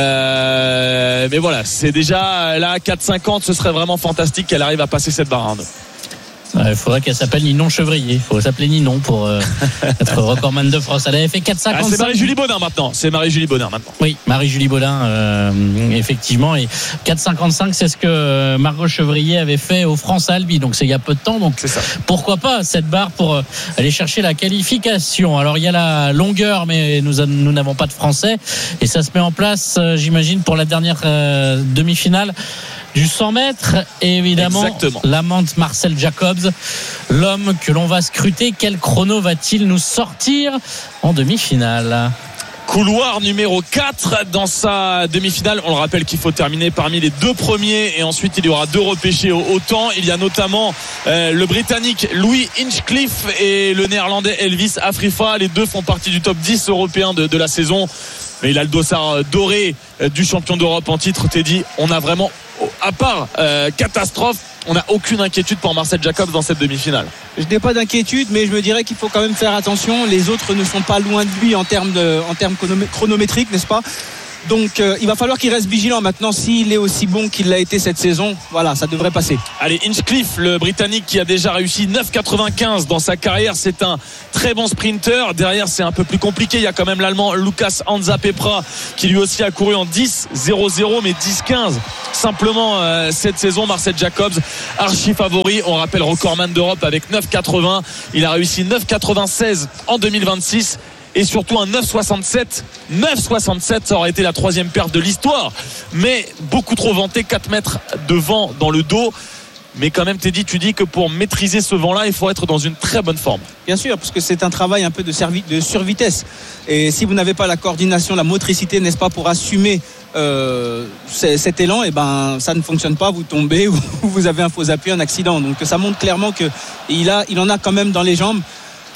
Mais voilà, c'est déjà là 4,50, ce serait vraiment fantastique qu'elle arrive à passer cette barre. Il faudrait qu'elle s'appelle Ninon Chevrier. Il faudrait s'appeler Ninon pour être recordman de France. Elle avait fait 4,55. C'est Marie-Julie Baudin maintenant. Oui, Marie-Julie Baudin, effectivement. Et 4,55, c'est ce que Margot Chevrier avait fait au France Albi. Donc c'est il y a peu de temps. Donc c'est ça. Pourquoi pas cette barre pour aller chercher la qualification. Alors il y a la longueur, mais nous n'avons pas de Français. Et ça se met en place, j'imagine, pour la dernière demi-finale du 100 mètres. Et évidemment, l'amante Marcel Jacobs, l'homme que l'on va scruter. Quel chrono va-t-il nous sortir en demi-finale? Couloir numéro 4 dans sa demi-finale. On le rappelle qu'il faut terminer parmi les 2 premiers et ensuite il y aura 2 repêchés au temps. Il y a notamment le Britannique Louis Hinchcliffe et le Néerlandais Elvis Afrifa. Les 2 font partie du top 10 européen de la saison. Mais il a le dossard doré du champion d'Europe en titre. Teddy, on a vraiment, à part catastrophe, on n'a aucune inquiétude pour Marcel Jacobs dans cette demi-finale. Je n'ai pas d'inquiétude, mais je me dirais qu'il faut quand même faire attention. Les autres ne sont pas loin de lui en termes chronométriques, n'est-ce pas? Donc il va falloir qu'il reste vigilant maintenant. S'il est aussi bon qu'il l'a été cette saison, voilà, ça devrait passer. Allez, Hinchcliffe, le Britannique qui a déjà réussi 9,95 dans sa carrière, c'est un très bon sprinter. Derrière, c'est un peu plus compliqué. Il y a quand même l'Allemand Lucas Hansa Pepra qui lui aussi a couru en 10,00 mais 10,15 simplement cette saison. Marcel Jacobs, archi favori. On rappelle recordman d'Europe avec 9,80. Il a réussi 9,96 en 2026. Et surtout un 9,67, ça aurait été la 3e perte de l'histoire, mais beaucoup trop vanté, 4 mètres de vent dans le dos. Mais quand même, Teddy, tu dis que pour maîtriser ce vent-là, il faut être dans une très bonne forme. Bien sûr, parce que c'est un travail un peu de survitesse. Et si vous n'avez pas la coordination, la motricité, n'est-ce pas, pour assumer cet élan, et ben ça ne fonctionne pas, vous tombez ou vous avez un faux appui, un accident. Donc ça montre clairement qu'il en a quand même dans les jambes.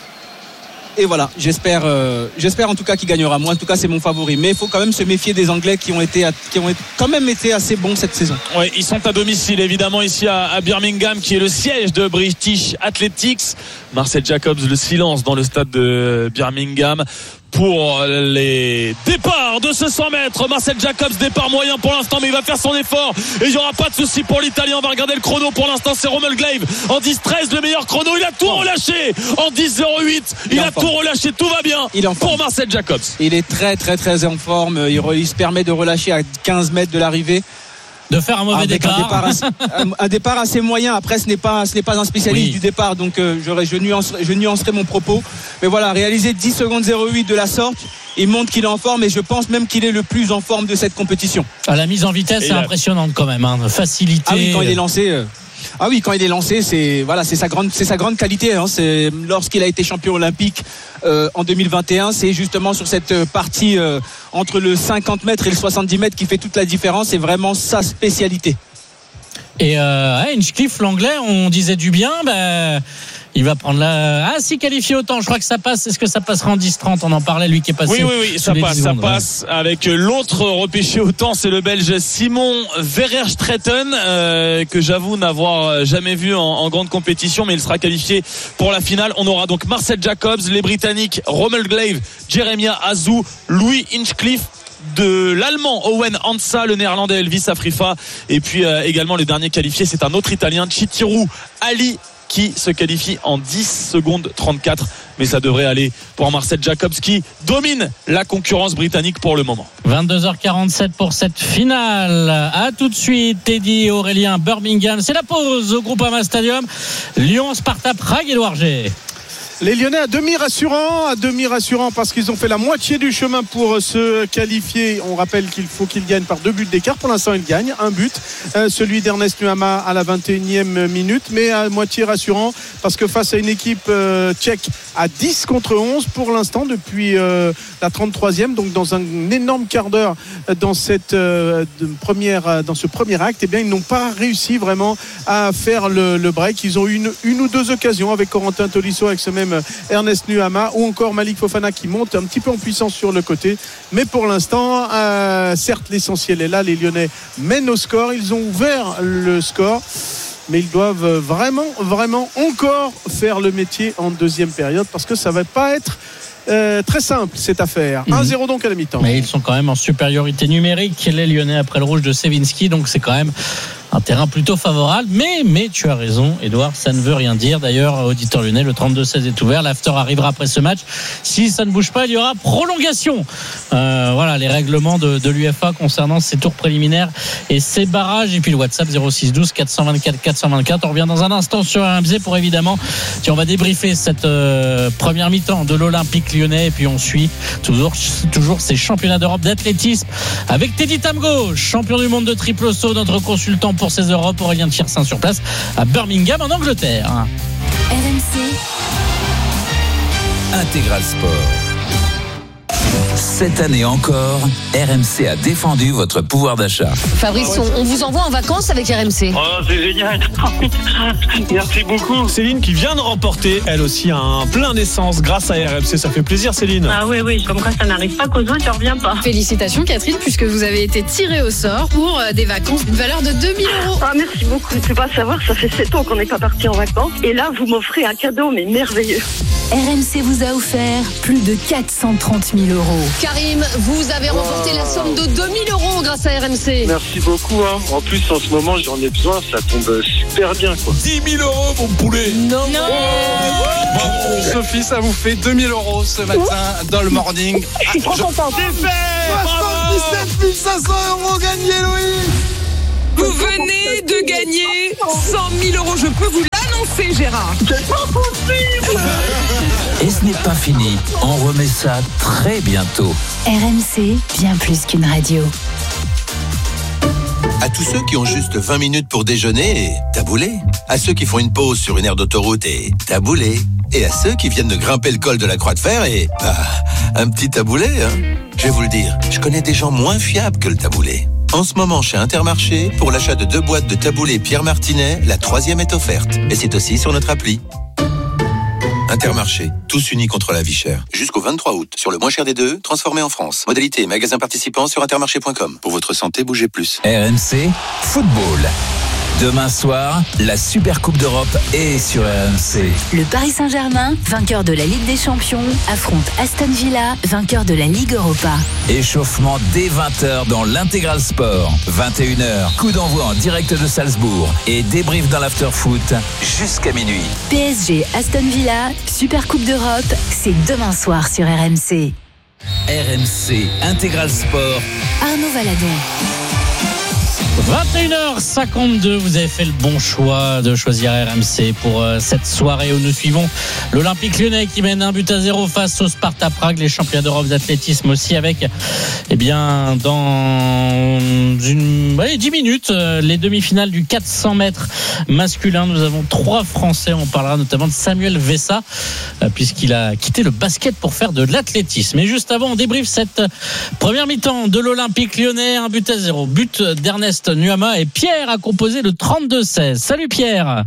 Et voilà, j'espère en tout cas qu'il gagnera. Moi, en tout cas, c'est mon favori. Mais il faut quand même se méfier des Anglais qui ont quand même été assez bons cette saison. Oui, ils sont à domicile, évidemment, ici à Birmingham, qui est le siège de British Athletics. Marcel Jacobs, le silence dans le stade de Birmingham. Pour les départs de ce 100 mètres, Marcel Jacobs, départ moyen pour l'instant, mais il va faire son effort et il n'y aura pas de souci pour l'Italien. On va regarder le chrono. Pour l'instant, c'est Rommel Glaive en 10,13, le meilleur chrono. Il a tout relâché en 10,08. Il a tout relâché, tout va bien pour Marcel Jacobs. Il est très très très en forme. Il se permet de relâcher à 15 mètres de l'arrivée. De faire un mauvais départ. Un départ assez moyen. Après, ce n'est pas un spécialiste du départ, donc je nuancerai mon propos. Mais voilà, réaliser 10 secondes 08 de la sorte, il montre qu'il est en forme et je pense même qu'il est le plus en forme de cette compétition. La mise en vitesse est impressionnante quand même, hein. Facilité. Ah oui, quand il est lancé. C'est sa grande qualité. Hein. C'est lorsqu'il a été champion olympique en 2021, c'est justement sur cette partie entre le 50 mètres et le 70 mètres qui fait toute la différence. C'est vraiment sa spécialité. Et Hinchcliffe, l'anglais, on disait du bien. Il va prendre si qualifié autant, je crois que ça passe. Est-ce que ça passera en 10-30? On en parlait, lui qui est passé. Oui, ça passe avec l'autre repêché autant, c'est le Belge Simon Vererstretten, que j'avoue n'avoir jamais vu en grande compétition, mais il sera qualifié pour la finale. On aura donc Marcel Jacobs, les Britanniques Rommel Glaive, Jeremiah Azu, Louis Hinchcliffe, de l'Allemand Owen Hansa, le Néerlandais Elvis Afrifa, et puis également le dernier qualifié, c'est un autre Italien, Chitiru Ali, qui se qualifie en 10 secondes 34, mais ça devrait aller pour Marcel Jacobs qui domine la concurrence britannique pour le moment. 22h47 pour cette finale. À tout de suite, Teddy et Aurélien. Birmingham, c'est la pause au Groupama Stadium. Lyon, Sparta Prague, Édouard G. Les Lyonnais à demi rassurants parce qu'ils ont fait la moitié du chemin pour se qualifier. On rappelle qu'il faut qu'ils gagnent par 2 buts d'écart. Pour l'instant, ils gagnent un but, celui d'Ernest Nuama à la 21e minute, mais à moitié rassurant parce que face à une équipe tchèque à 10 contre 11 pour l'instant depuis la 33e, donc dans un énorme quart d'heure dans cette dans ce premier acte, eh bien ils n'ont pas réussi vraiment à faire le break. Ils ont eu une ou deux occasions avec Corentin Tolisso, avec ce même Ernest Nuama ou encore Malik Fofana qui monte un petit peu en puissance sur le côté, mais pour l'instant certes l'essentiel est là. Les Lyonnais mènent au score, ils ont ouvert le score. mais ils doivent vraiment encore faire le métier en deuxième période parce que ça va pas être très simple cette affaire. 1-0 donc à la mi-temps. Mais ils sont quand même en supériorité numérique, les Lyonnais, après le rouge de Sevinski, donc c'est quand même un terrain plutôt favorable, mais tu as raison, Edouard, ça ne veut rien dire. D'ailleurs, auditeur lyonnais, le 32-16 est ouvert. L'after arrivera après ce match. Si ça ne bouge pas, il y aura prolongation. Voilà les règlements de l'UEFA concernant ces tours préliminaires et ces barrages. Et puis le WhatsApp 06 424 424. On revient dans un instant sur RMC pour évidemment, on va débriefer cette première mi-temps de l'Olympique lyonnais. Et puis on suit toujours ces championnats d'Europe d'athlétisme avec Teddy Tamgo, champion du monde de triple saut, notre consultant pour ces Europes, Aurélien Tiersin sur place à Birmingham en Angleterre. RMC Intégral Sport. Cette année encore, RMC a défendu votre pouvoir d'achat. Fabrice, on vous envoie en vacances avec RMC. Oh, c'est génial. Merci beaucoup. Céline qui vient de remporter, elle aussi, un plein d'essence grâce à RMC. Ça fait plaisir, Céline. Ah oui, comme quoi ça n'arrive pas qu'aux autres, tu reviens pas. Félicitations, Catherine, puisque vous avez été tirée au sort pour des vacances d'une valeur de 2 000 €. Ah, merci beaucoup. Tu peux pas savoir, ça fait 7 ans qu'on n'est pas parti en vacances. Et là, vous m'offrez un cadeau, mais merveilleux. RMC vous a offert plus de 430 000 €. Karim, vous avez remporté la somme de 2 000 € grâce à RMC. Merci beaucoup. En plus, en ce moment, j'en ai besoin. Ça tombe super bien, quoi. 10 000 €, mon poulet. Non. Bravo. Sophie, ça vous fait 2 000 € ce matin dans le morning. Je suis trop content. C'est fait. 77 500 € gagnés, Louis. Vous venez de gagner 100 000 €. Je peux vous l'annoncer, Gérard. C'est pas possible. Et ce n'est pas fini, on remet ça très bientôt. RMC, bien plus qu'une radio. À tous ceux qui ont juste 20 minutes pour déjeuner et taboulé. À ceux qui font une pause sur une aire d'autoroute et taboulé. Et à ceux qui viennent de grimper le col de la Croix de Fer et un petit taboulé. Je vais vous le dire, je connais des gens moins fiables que le taboulé. En ce moment, chez Intermarché, pour l'achat de 2 boîtes de taboulé Pierre Martinet, la 3e est offerte. Et c'est aussi sur notre appli. Intermarché, tous unis contre la vie chère. Jusqu'au 23 août, sur le moins cher des deux, transformé en France. Modalité et magasin participants sur intermarché.com. Pour votre santé, bougez plus. RMC, football. Demain soir, la Super Coupe d'Europe est sur RMC. Le Paris Saint-Germain, vainqueur de la Ligue des Champions, affronte Aston Villa, vainqueur de la Ligue Europa. Échauffement dès 20h dans l'Intégral Sport. 21h, coup d'envoi en direct de Salzbourg. Et débrief dans l'after-foot jusqu'à minuit. PSG Aston Villa, Super Coupe d'Europe, c'est demain soir sur RMC. RMC, Intégral Sport. Arnaud Valadon. 21h52, vous avez fait le bon choix de choisir RMC pour cette soirée où nous suivons l'Olympique lyonnais qui mène 1-0 face au Sparta Prague, les champions d'Europe d'athlétisme aussi avec, dans 10 minutes, les demi-finales du 400 mètres masculin. Nous avons 3 Français, on parlera notamment de Samuel Vessa, puisqu'il a quitté le basket pour faire de l'athlétisme. Mais juste avant, on débriefe cette première mi-temps de l'Olympique lyonnais, 1-0. But d'Ernest Nuama et Pierre a composé le 32-16. Salut Pierre.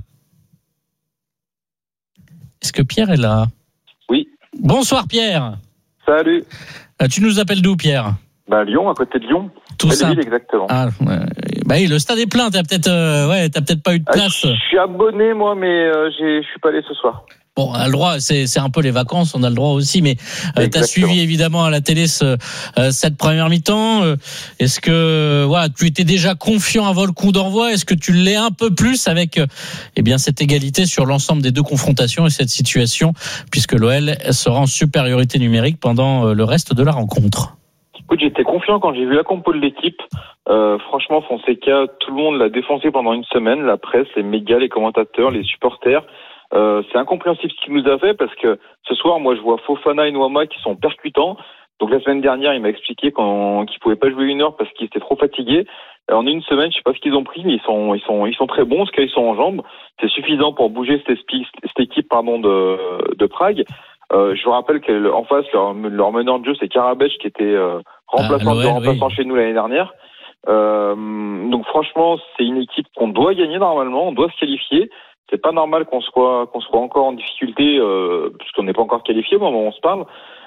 Est-ce que Pierre est là ? Oui. Bonsoir Pierre. Salut. Tu nous appelles d'où Pierre ? Lyon, à côté de Lyon. Tout ça. Ville, exactement. Oui, le stade est plein. T'as peut-être pas eu de place. Je suis abonné moi, mais je suis pas allé ce soir. Bon, on a le droit, c'est un peu les vacances, on a le droit aussi, mais t'as suivi évidemment à la télé cette première mi-temps. Est-ce que tu étais déjà confiant avant le coup d'envoi ? Est-ce que tu l'es un peu plus avec cette égalité sur l'ensemble des deux confrontations et cette situation, puisque l'OL sera en supériorité numérique pendant le reste de la rencontre ? Écoute, j'étais confiant quand j'ai vu la compo de l'équipe. Franchement, Fonseca, tout le monde l'a défoncé pendant une semaine, la presse, les médias, les commentateurs, les supporters. C'est incompréhensible ce qu'il nous a fait parce que ce soir, moi, je vois Fofana et Nuama qui sont percutants. Donc la semaine dernière, il m'a expliqué qu'ils pouvaient pas jouer 1 heure parce qu'ils étaient trop fatigués. En une semaine, je sais pas ce qu'ils ont pris, mais ils sont très bons, parce qu'ils sont en jambes. C'est suffisant pour bouger cette équipe de Prague. Je vous rappelle qu'en face, leur meneur de jeu, c'est Karabech qui était remplaçant chez nous l'année dernière. Donc franchement, c'est une équipe qu'on doit gagner normalement, on doit se qualifier. C'est pas normal qu'on soit encore en difficulté, puisqu'on n'est pas encore qualifié au moment où on se parle.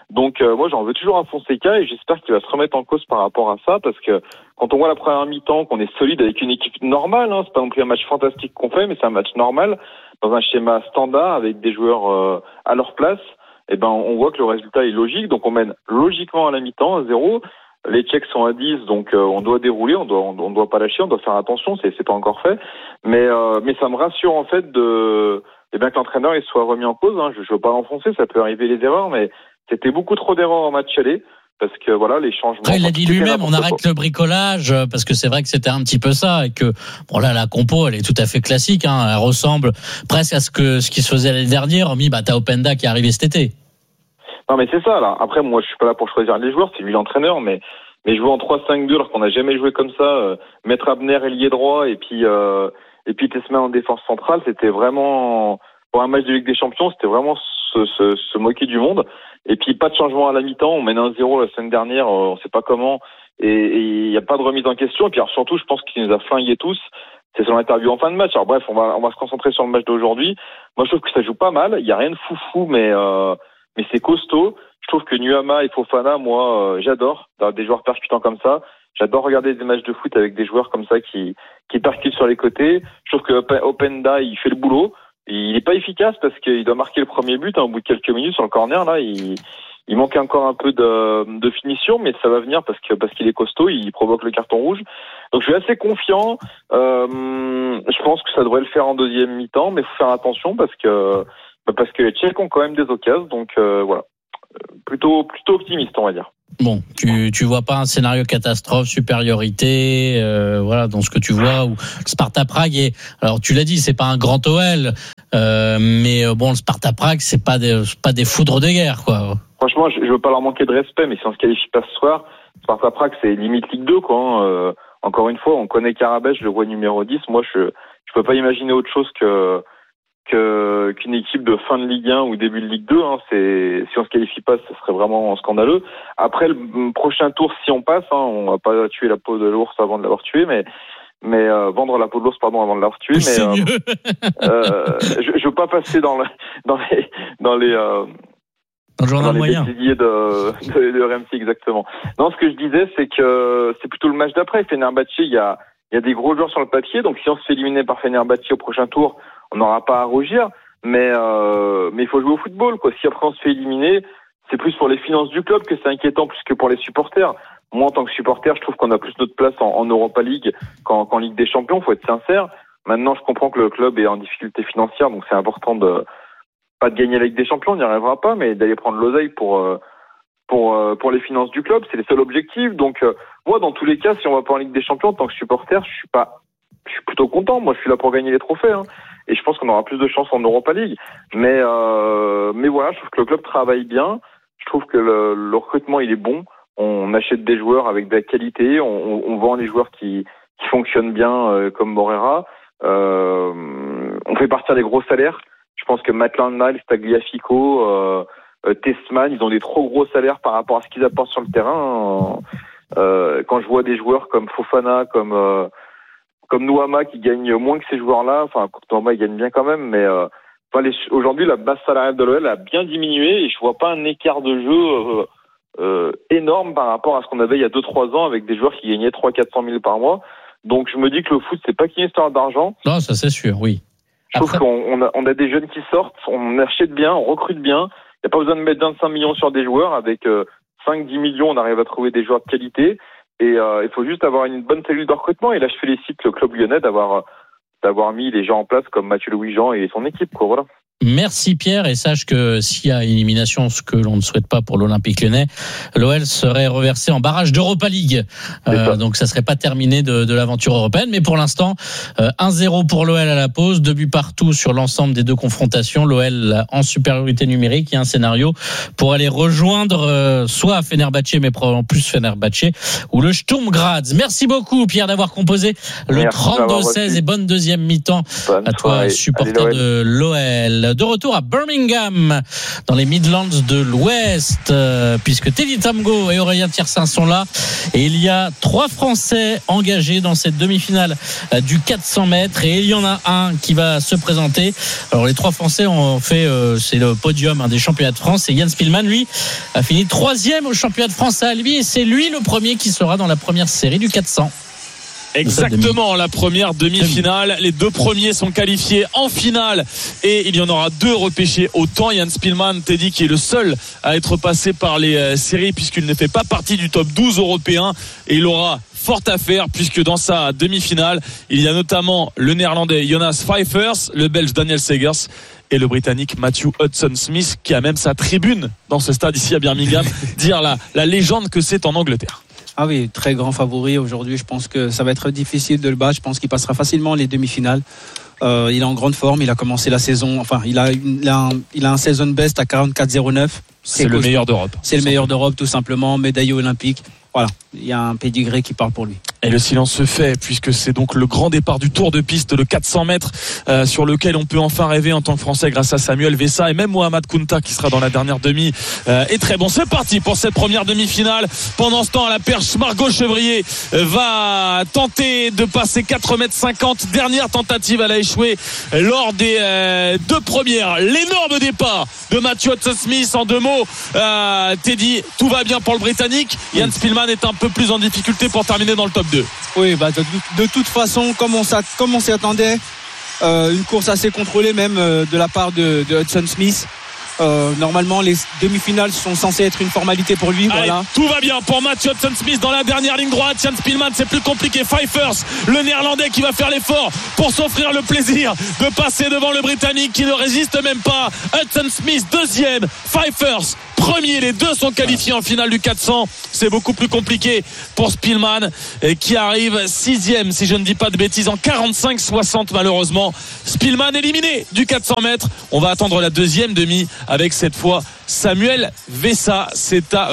Donc moi j'en veux toujours à Fonseca et j'espère qu'il va se remettre en cause par rapport à ça, parce que quand on voit la première mi-temps qu'on est solide avec une équipe normale, c'est pas non plus un match fantastique qu'on fait, mais c'est un match normal dans un schéma standard avec des joueurs à leur place, et on voit que le résultat est logique, donc on mène logiquement à la mi-temps 1-0. Les Tchèques sont à 10, donc on doit dérouler, on doit pas lâcher, on doit faire attention, c'est pas encore fait, mais ça me rassure en fait que l'entraîneur il soit remis en cause. Je veux pas l'enfoncer, ça peut arriver les erreurs, mais c'était beaucoup trop d'erreurs en match aller. Parce que voilà, les changements. Après, il l'a dit lui-même, on arrête le bricolage, parce que c'est vrai que c'était un petit peu ça, et que la compo, elle est tout à fait classique, elle ressemble presque à ce qui se faisait l'année dernière, hormis t'as Openda qui est arrivé cet été. Non mais c'est ça là. Après moi je suis pas là pour choisir les joueurs, c'est lui l'entraîneur, mais jouer en 3-5-2 alors qu'on n'a jamais joué comme ça, mettre Abner ailier droit et puis Tessman en défense centrale, c'était vraiment pour un match de Ligue des Champions, c'était vraiment se moquer du monde. Et puis pas de changement à la mi-temps, on mène 1-0 la semaine dernière, on sait pas comment, et il y a pas de remise en question. Et puis alors, surtout, je pense qu'il nous a flingués tous. C'est son interview en fin de match. Alors bref, on va se concentrer sur le match d'aujourd'hui. Moi, je trouve que ça joue pas mal. Il y a rien de foufou, mais c'est costaud. Je trouve que Nuama et Fofana, moi, j'adore des joueurs percutants comme ça. J'adore regarder des matchs de foot avec des joueurs comme ça qui percutent sur les côtés. Je trouve que Openda, il fait le boulot. Il est pas efficace parce qu'il doit marquer le premier but au bout de quelques minutes sur le corner. Là, il manque encore un peu de finition, mais ça va venir parce qu'il est costaud. Il provoque le carton rouge. Donc je suis assez confiant. Je pense que ça devrait le faire en deuxième mi-temps, mais faut faire attention parce que les Tchèques ont quand même des occasions. Donc voilà, plutôt optimiste, on va dire. Bon, tu vois pas un scénario catastrophe, supériorité, dans ce que tu vois, où le Sparta Prague alors tu l'as dit, c'est pas un grand OL, mais le Sparta Prague, c'est pas des foudres de guerre, quoi. Franchement, je veux pas leur manquer de respect, mais si on se qualifie pas ce soir, Sparta Prague, c'est limite Ligue 2, quoi. Encore une fois, on connaît Karabech, je le vois numéro 10. Moi, je peux pas imaginer autre chose qu'une équipe de fin de Ligue 1 ou début de Ligue 2, si on se qualifie pas, ce serait vraiment scandaleux. Après le prochain tour, si on passe, on va pas tuer la peau de l'ours avant de l'avoir tué, mais vendre la peau de l'ours avant de l'avoir tué. C'est mieux. Je veux pas passer dans les bêtisiers de RMC exactement. Non, ce que je disais, c'est que c'est plutôt le match d'après. Fenerbahçe, il y a des gros joueurs sur le papier, donc si on se fait éliminer par Fenerbahçe au prochain tour, on n'aura pas à rougir, mais il faut jouer au football, quoi. Si après on se fait éliminer, c'est plus pour les finances du club que c'est inquiétant plus que pour les supporters. Moi, en tant que supporter, je trouve qu'on a plus notre place en Europa League qu'en Ligue des Champions, faut être sincère. Maintenant, je comprends que le club est en difficulté financière, donc c'est important pas de gagner la Ligue des Champions, on n'y arrivera pas, mais d'aller prendre l'oseille pour les finances du club, c'est les seuls objectifs. Donc moi, dans tous les cas, si on va pas en Ligue des Champions, en tant que supporter, je suis plutôt content. Moi, je suis là pour gagner les trophées, et je pense qu'on aura plus de chance en Europa League. Mais voilà, je trouve que le club travaille bien. Je trouve que le recrutement il est bon. On achète des joueurs avec de la qualité. On vend les joueurs qui fonctionnent bien, comme Morera. On fait partir des gros salaires. Je pense que Maitland-Niles, Tagliafico, Tessman, ils ont des trop gros salaires par rapport à ce qu'ils apportent sur le terrain. Quand je vois des joueurs comme Fofana, comme Nuama qui gagnent moins que ces joueurs-là, Nuama il gagne bien quand même, mais aujourd'hui la base salariale de l'OL a bien diminué et je vois pas un écart de jeu énorme par rapport à ce qu'on avait il y a 2-3 ans avec des joueurs qui gagnaient 300-400 000 par mois. Donc je me dis que le foot c'est pas qu'une histoire d'argent. Non, ça c'est sûr, oui. Je trouve qu'on a des jeunes qui sortent, on achète bien, on recrute bien. Il n'y a pas besoin de mettre 25 millions sur des joueurs. Avec 5-10 millions, on arrive à trouver des joueurs de qualité. Et il faut juste avoir une bonne cellule de recrutement. Et là, je félicite le club lyonnais d'avoir mis les gens en place comme Mathieu Louis-Jean et son équipe, quoi. Voilà. Merci Pierre, et sache que s'il y a élimination, ce que l'on ne souhaite pas pour l'Olympique Lyonnais, l'OL serait reversé en barrage d'Europa League. Donc ça serait pas terminé de l'aventure européenne, mais pour l'instant 1-0 pour l'OL à la pause, 2 buts partout sur l'ensemble des deux confrontations. L'OL en supériorité numérique, il y a un scénario pour aller rejoindre soit Fenerbahçe, mais probablement plus Fenerbahçe ou le Sturm Graz. Merci beaucoup Pierre d'avoir composé le 32-16 et bonne deuxième mi-temps à toi, supporter de l'OL. De retour à Birmingham, dans les Midlands de l'Ouest, puisque Teddy Tamgo et Aurélien Tiersin sont là. Et il y a 3 Français engagés dans cette demi-finale du 400 mètres. Et il y en a un qui va se présenter. Alors les 3 Français ont fait, c'est le podium des championnats de France. Et Jens Spielmann, lui, a fini 3e au championnat de France à Albi. Et c'est lui le premier qui sera dans la première série du 400. Exactement, la première demi-finale. Les 2 premiers sont qualifiés en finale et il y en aura 2 repêchés au temps. Jens Spielmann, Teddy, qui est le seul à être passé par les séries puisqu'il ne fait pas partie du top 12 européen, et il aura fort à faire puisque dans sa demi-finale, il y a notamment le néerlandais Jonas Pfeifers, le belge Daniel Segers et le britannique Matthew Hudson-Smith, qui a même sa tribune dans ce stade ici à Birmingham, dire la légende que c'est en Angleterre. Ah oui, très grand favori aujourd'hui. Je pense que ça va être difficile de le battre. Je pense qu'il passera facilement les demi-finales. Il est en grande forme. Il a commencé la saison. Enfin, il a un season best à 44,09. C'est le meilleur d'Europe. C'est le meilleur d'Europe, tout simplement. Médaillé olympique. Voilà, il y a un pédigré qui parle pour lui. Et le silence se fait puisque c'est donc le grand départ du Tour de piste, le 400 mètres sur lequel on peut enfin rêver en tant que Français grâce à Samuel Vessa et même Mohamed Kounta qui sera dans la dernière demi. Et très bon, c'est parti pour cette première demi-finale. Pendant ce temps, à la perche, Margot Chevrier va tenter de passer 4,50 m. Dernière tentative, elle a échoué lors des 2 premières. L'énorme départ de Matthew Hudson-Smith. En 2 mots, Teddy, tout va bien pour le Britannique. Jens Spielmann est un peu plus en difficulté pour terminer dans le top 2. Oui, de toute façon, comme on s'y attendait, une course assez contrôlée même de la part de Hudson-Smith. Normalement, les demi-finales sont censées être une formalité pour lui. Allez, voilà. Tout va bien pour Matthew Hudson-Smith dans la dernière ligne droite. Jens Spielmann, c'est plus compliqué. Pfeifers, le néerlandais qui va faire l'effort pour s'offrir le plaisir de passer devant le britannique qui ne résiste même pas. Hudson-Smith, 2e. Pfeifers, 1er. Les 2 sont qualifiés en finale du 400. C'est beaucoup plus compliqué pour Spielmann qui arrive 6e, si je ne dis pas de bêtises, en 45,60 malheureusement. Spielmann éliminé du 400 mètres. On va attendre la 2e demi avec cette fois Samuel Vessa. C'est à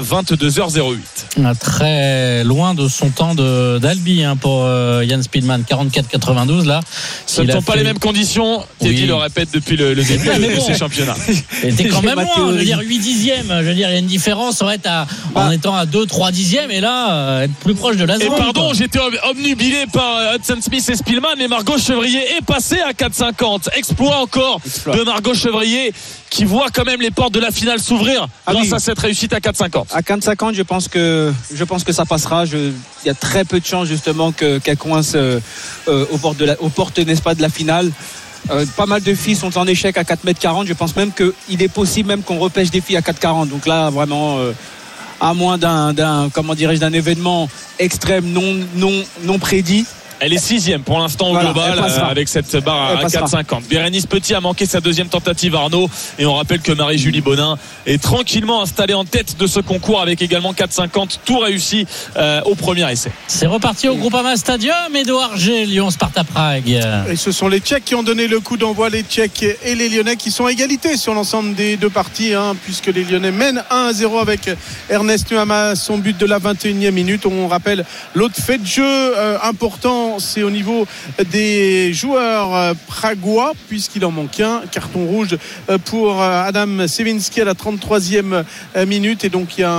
22h08. Très loin de son temps d'Albi pour Jens Spielmann, 44,92 là. Ce ne sont pas les mêmes conditions. Teddy le répète depuis le début de ces championnats. C'était quand même loin, je veux dire 8 dixièmes. Je veux dire, il y a une différence, ça va être en étant à 2-3 dixièmes et là, être plus proche de la zone. Et pardon, j'étais obnubilé par Hudson-Smith et Spielmann, mais Margot Chevrier est passée à 4,50. Exploit encore de Margot Chevrier qui voit quand même les portes de la finale s'ouvrir grâce à cette réussite à 4,50. À 4,50, je pense que ça passera. Il y a très peu de chances justement qu'elle coince aux portes, n'est-ce pas, de la finale. Pas mal de filles sont en échec à 4,40 m. Je pense même qu'il est possible même qu'on repêche des filles à 4,40. Donc là, vraiment, à moins d'un événement extrême non prédit. Elle est 6e pour l'instant au global avec cette barre à 4,50. Bérénice Petit a manqué sa 2e tentative, Arnaud, et on rappelle que Marie-Julie Bonin est tranquillement installée en tête de ce concours avec également 4,50, tout réussi au premier essai. C'est reparti au Groupama Stadium, Édouard G, Lyon, Sparta Prague. Et ce sont les Tchèques qui ont donné le coup d'envoi, les Tchèques et les Lyonnais qui sont à égalité sur l'ensemble des 2 parties, puisque les Lyonnais mènent 1-0 avec Ernest Nuama, son but de la 21e minute. On rappelle l'autre fait de jeu important, c'est au niveau des joueurs pragois, puisqu'il en manque un. Carton rouge pour Adam Sevinski à la 33e minute, et donc il y a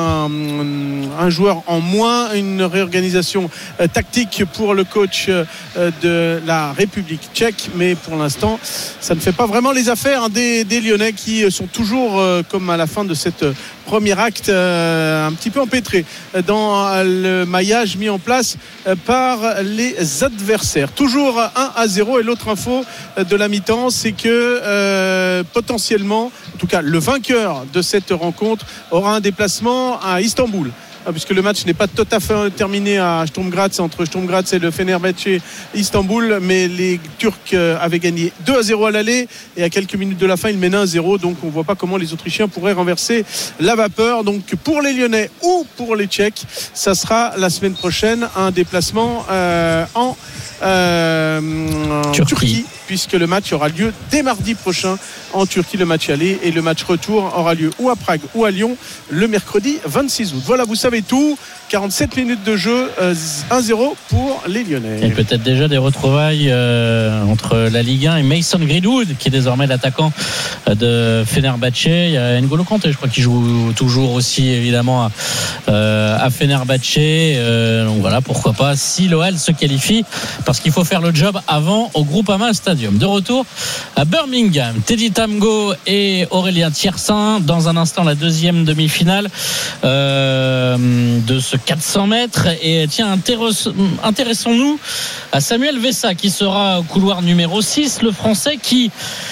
un joueur en moins, une réorganisation tactique pour le coach de la République tchèque, mais pour l'instant ça ne fait pas vraiment les affaires des Lyonnais qui sont toujours comme à la fin de cette premier acte un petit peu empêtré dans le maillage mis en place par les adversaires. Toujours 1-0, et l'autre info de la mi-temps, c'est que potentiellement, en tout cas le vainqueur de cette rencontre aura un déplacement à Istanbul, puisque le match n'est pas tout à fait terminé à Sturm Graz, entre Sturm Graz et le Fenerbahçe Istanbul, mais les Turcs avaient gagné 2-0 à l'aller, et à quelques minutes de la fin ils mènent 1-0, donc on ne voit pas comment les Autrichiens pourraient renverser la vapeur. Donc pour les Lyonnais ou pour les Tchèques, ça sera la semaine prochaine un déplacement en Turquie, puisque le match aura lieu dès mardi prochain en Turquie, le match aller, et le match retour aura lieu ou à Prague ou à Lyon le mercredi 26 août. Voilà, vous savez tout. 47 minutes de jeu, 1-0 pour les Lyonnais. Et peut-être déjà des retrouvailles entre la Ligue 1 et Mason Greenwood, qui est désormais l'attaquant de Fenerbahçe. Il y a N'Golo Kanté, je crois, qui joue toujours aussi évidemment à Fenerbahçe. Donc voilà, pourquoi pas, si l'OL se qualifie, parce qu'il faut faire le job avant au Groupama Stadium. De retour à Birmingham, Teddy Tamgo et Aurélien Tiersin. Dans un instant, la deuxième demi-finale de ce 400 mètres. Et tiens, intéressons-nous à Samuel Vessa, qui sera au couloir numéro 6, le Français qui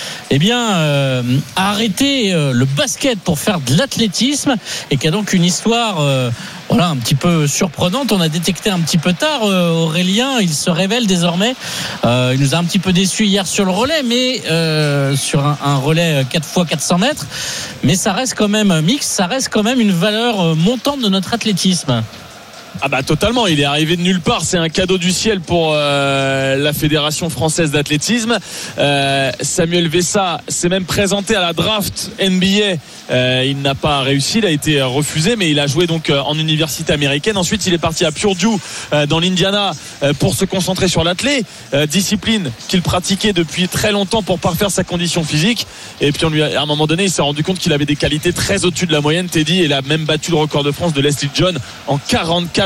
a arrêté le basket pour faire de l'athlétisme et qui a donc une histoire un petit peu surprenante. On a détecté un petit peu tard Aurélien, il se révèle désormais. Il nous a un petit peu déçus hier sur le relais, mais sur un relais 4x400 mètres, mais ça reste quand même mixte, ça reste quand même une valeur montante de notre athlétisme. Ah bah totalement, il est arrivé de nulle part, c'est un cadeau du ciel pour la Fédération française d'athlétisme. Samuel Vessa s'est même présenté à la draft NBA, il n'a pas réussi, il a été refusé, mais il a joué donc en université américaine. Ensuite il est parti à Purdue dans l'Indiana pour se concentrer sur l'athlé, discipline qu'il pratiquait depuis très longtemps pour parfaire sa condition physique. Et puis à un moment donné il s'est rendu compte qu'il avait des qualités très au-dessus de la moyenne, Teddy, et il a même battu le record de France de Leslie John en 44-24.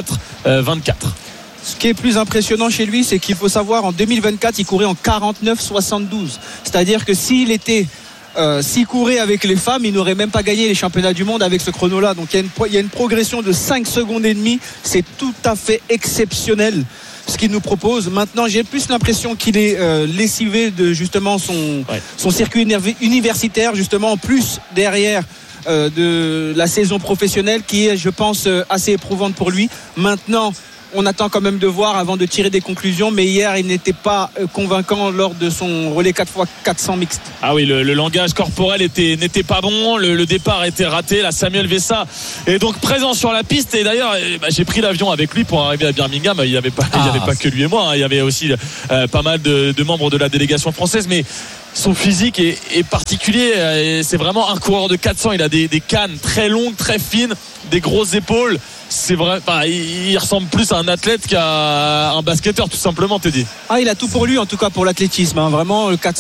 Ce qui est plus impressionnant chez lui, c'est qu'il faut savoir, en 2024 il courait en 49-72, c'est-à-dire que s'il courait avec les femmes, il n'aurait même pas gagné les championnats du monde avec ce chrono-là. Donc il y a une progression de 5 secondes et demie, c'est tout à fait exceptionnel ce qu'il nous propose. Maintenant, j'ai plus l'impression qu'il est lessivé de justement son circuit universitaire, justement, en plus derrière de la saison professionnelle qui est, je pense, assez éprouvante pour lui. Maintenant, on attend quand même de voir avant de tirer des conclusions, mais hier il n'était pas convaincant lors de son relais 4x400 mixte. Ah oui, le langage corporel n'était pas bon, le départ était raté. Là, Samuel Vessa est donc présent sur la piste, et d'ailleurs j'ai pris l'avion avec lui pour arriver à Birmingham. Il n'y avait pas que lui et moi, il y avait aussi pas mal de membres de la délégation française, mais son physique est particulier. C'est vraiment un coureur de 400. Il a des cannes très longues, très fines, des grosses épaules. C'est vrai, il ressemble plus à un athlète qu'à un basketteur, tout simplement, Teddy. Il a tout pour lui, en tout cas pour l'athlétisme, hein. Vraiment, le 400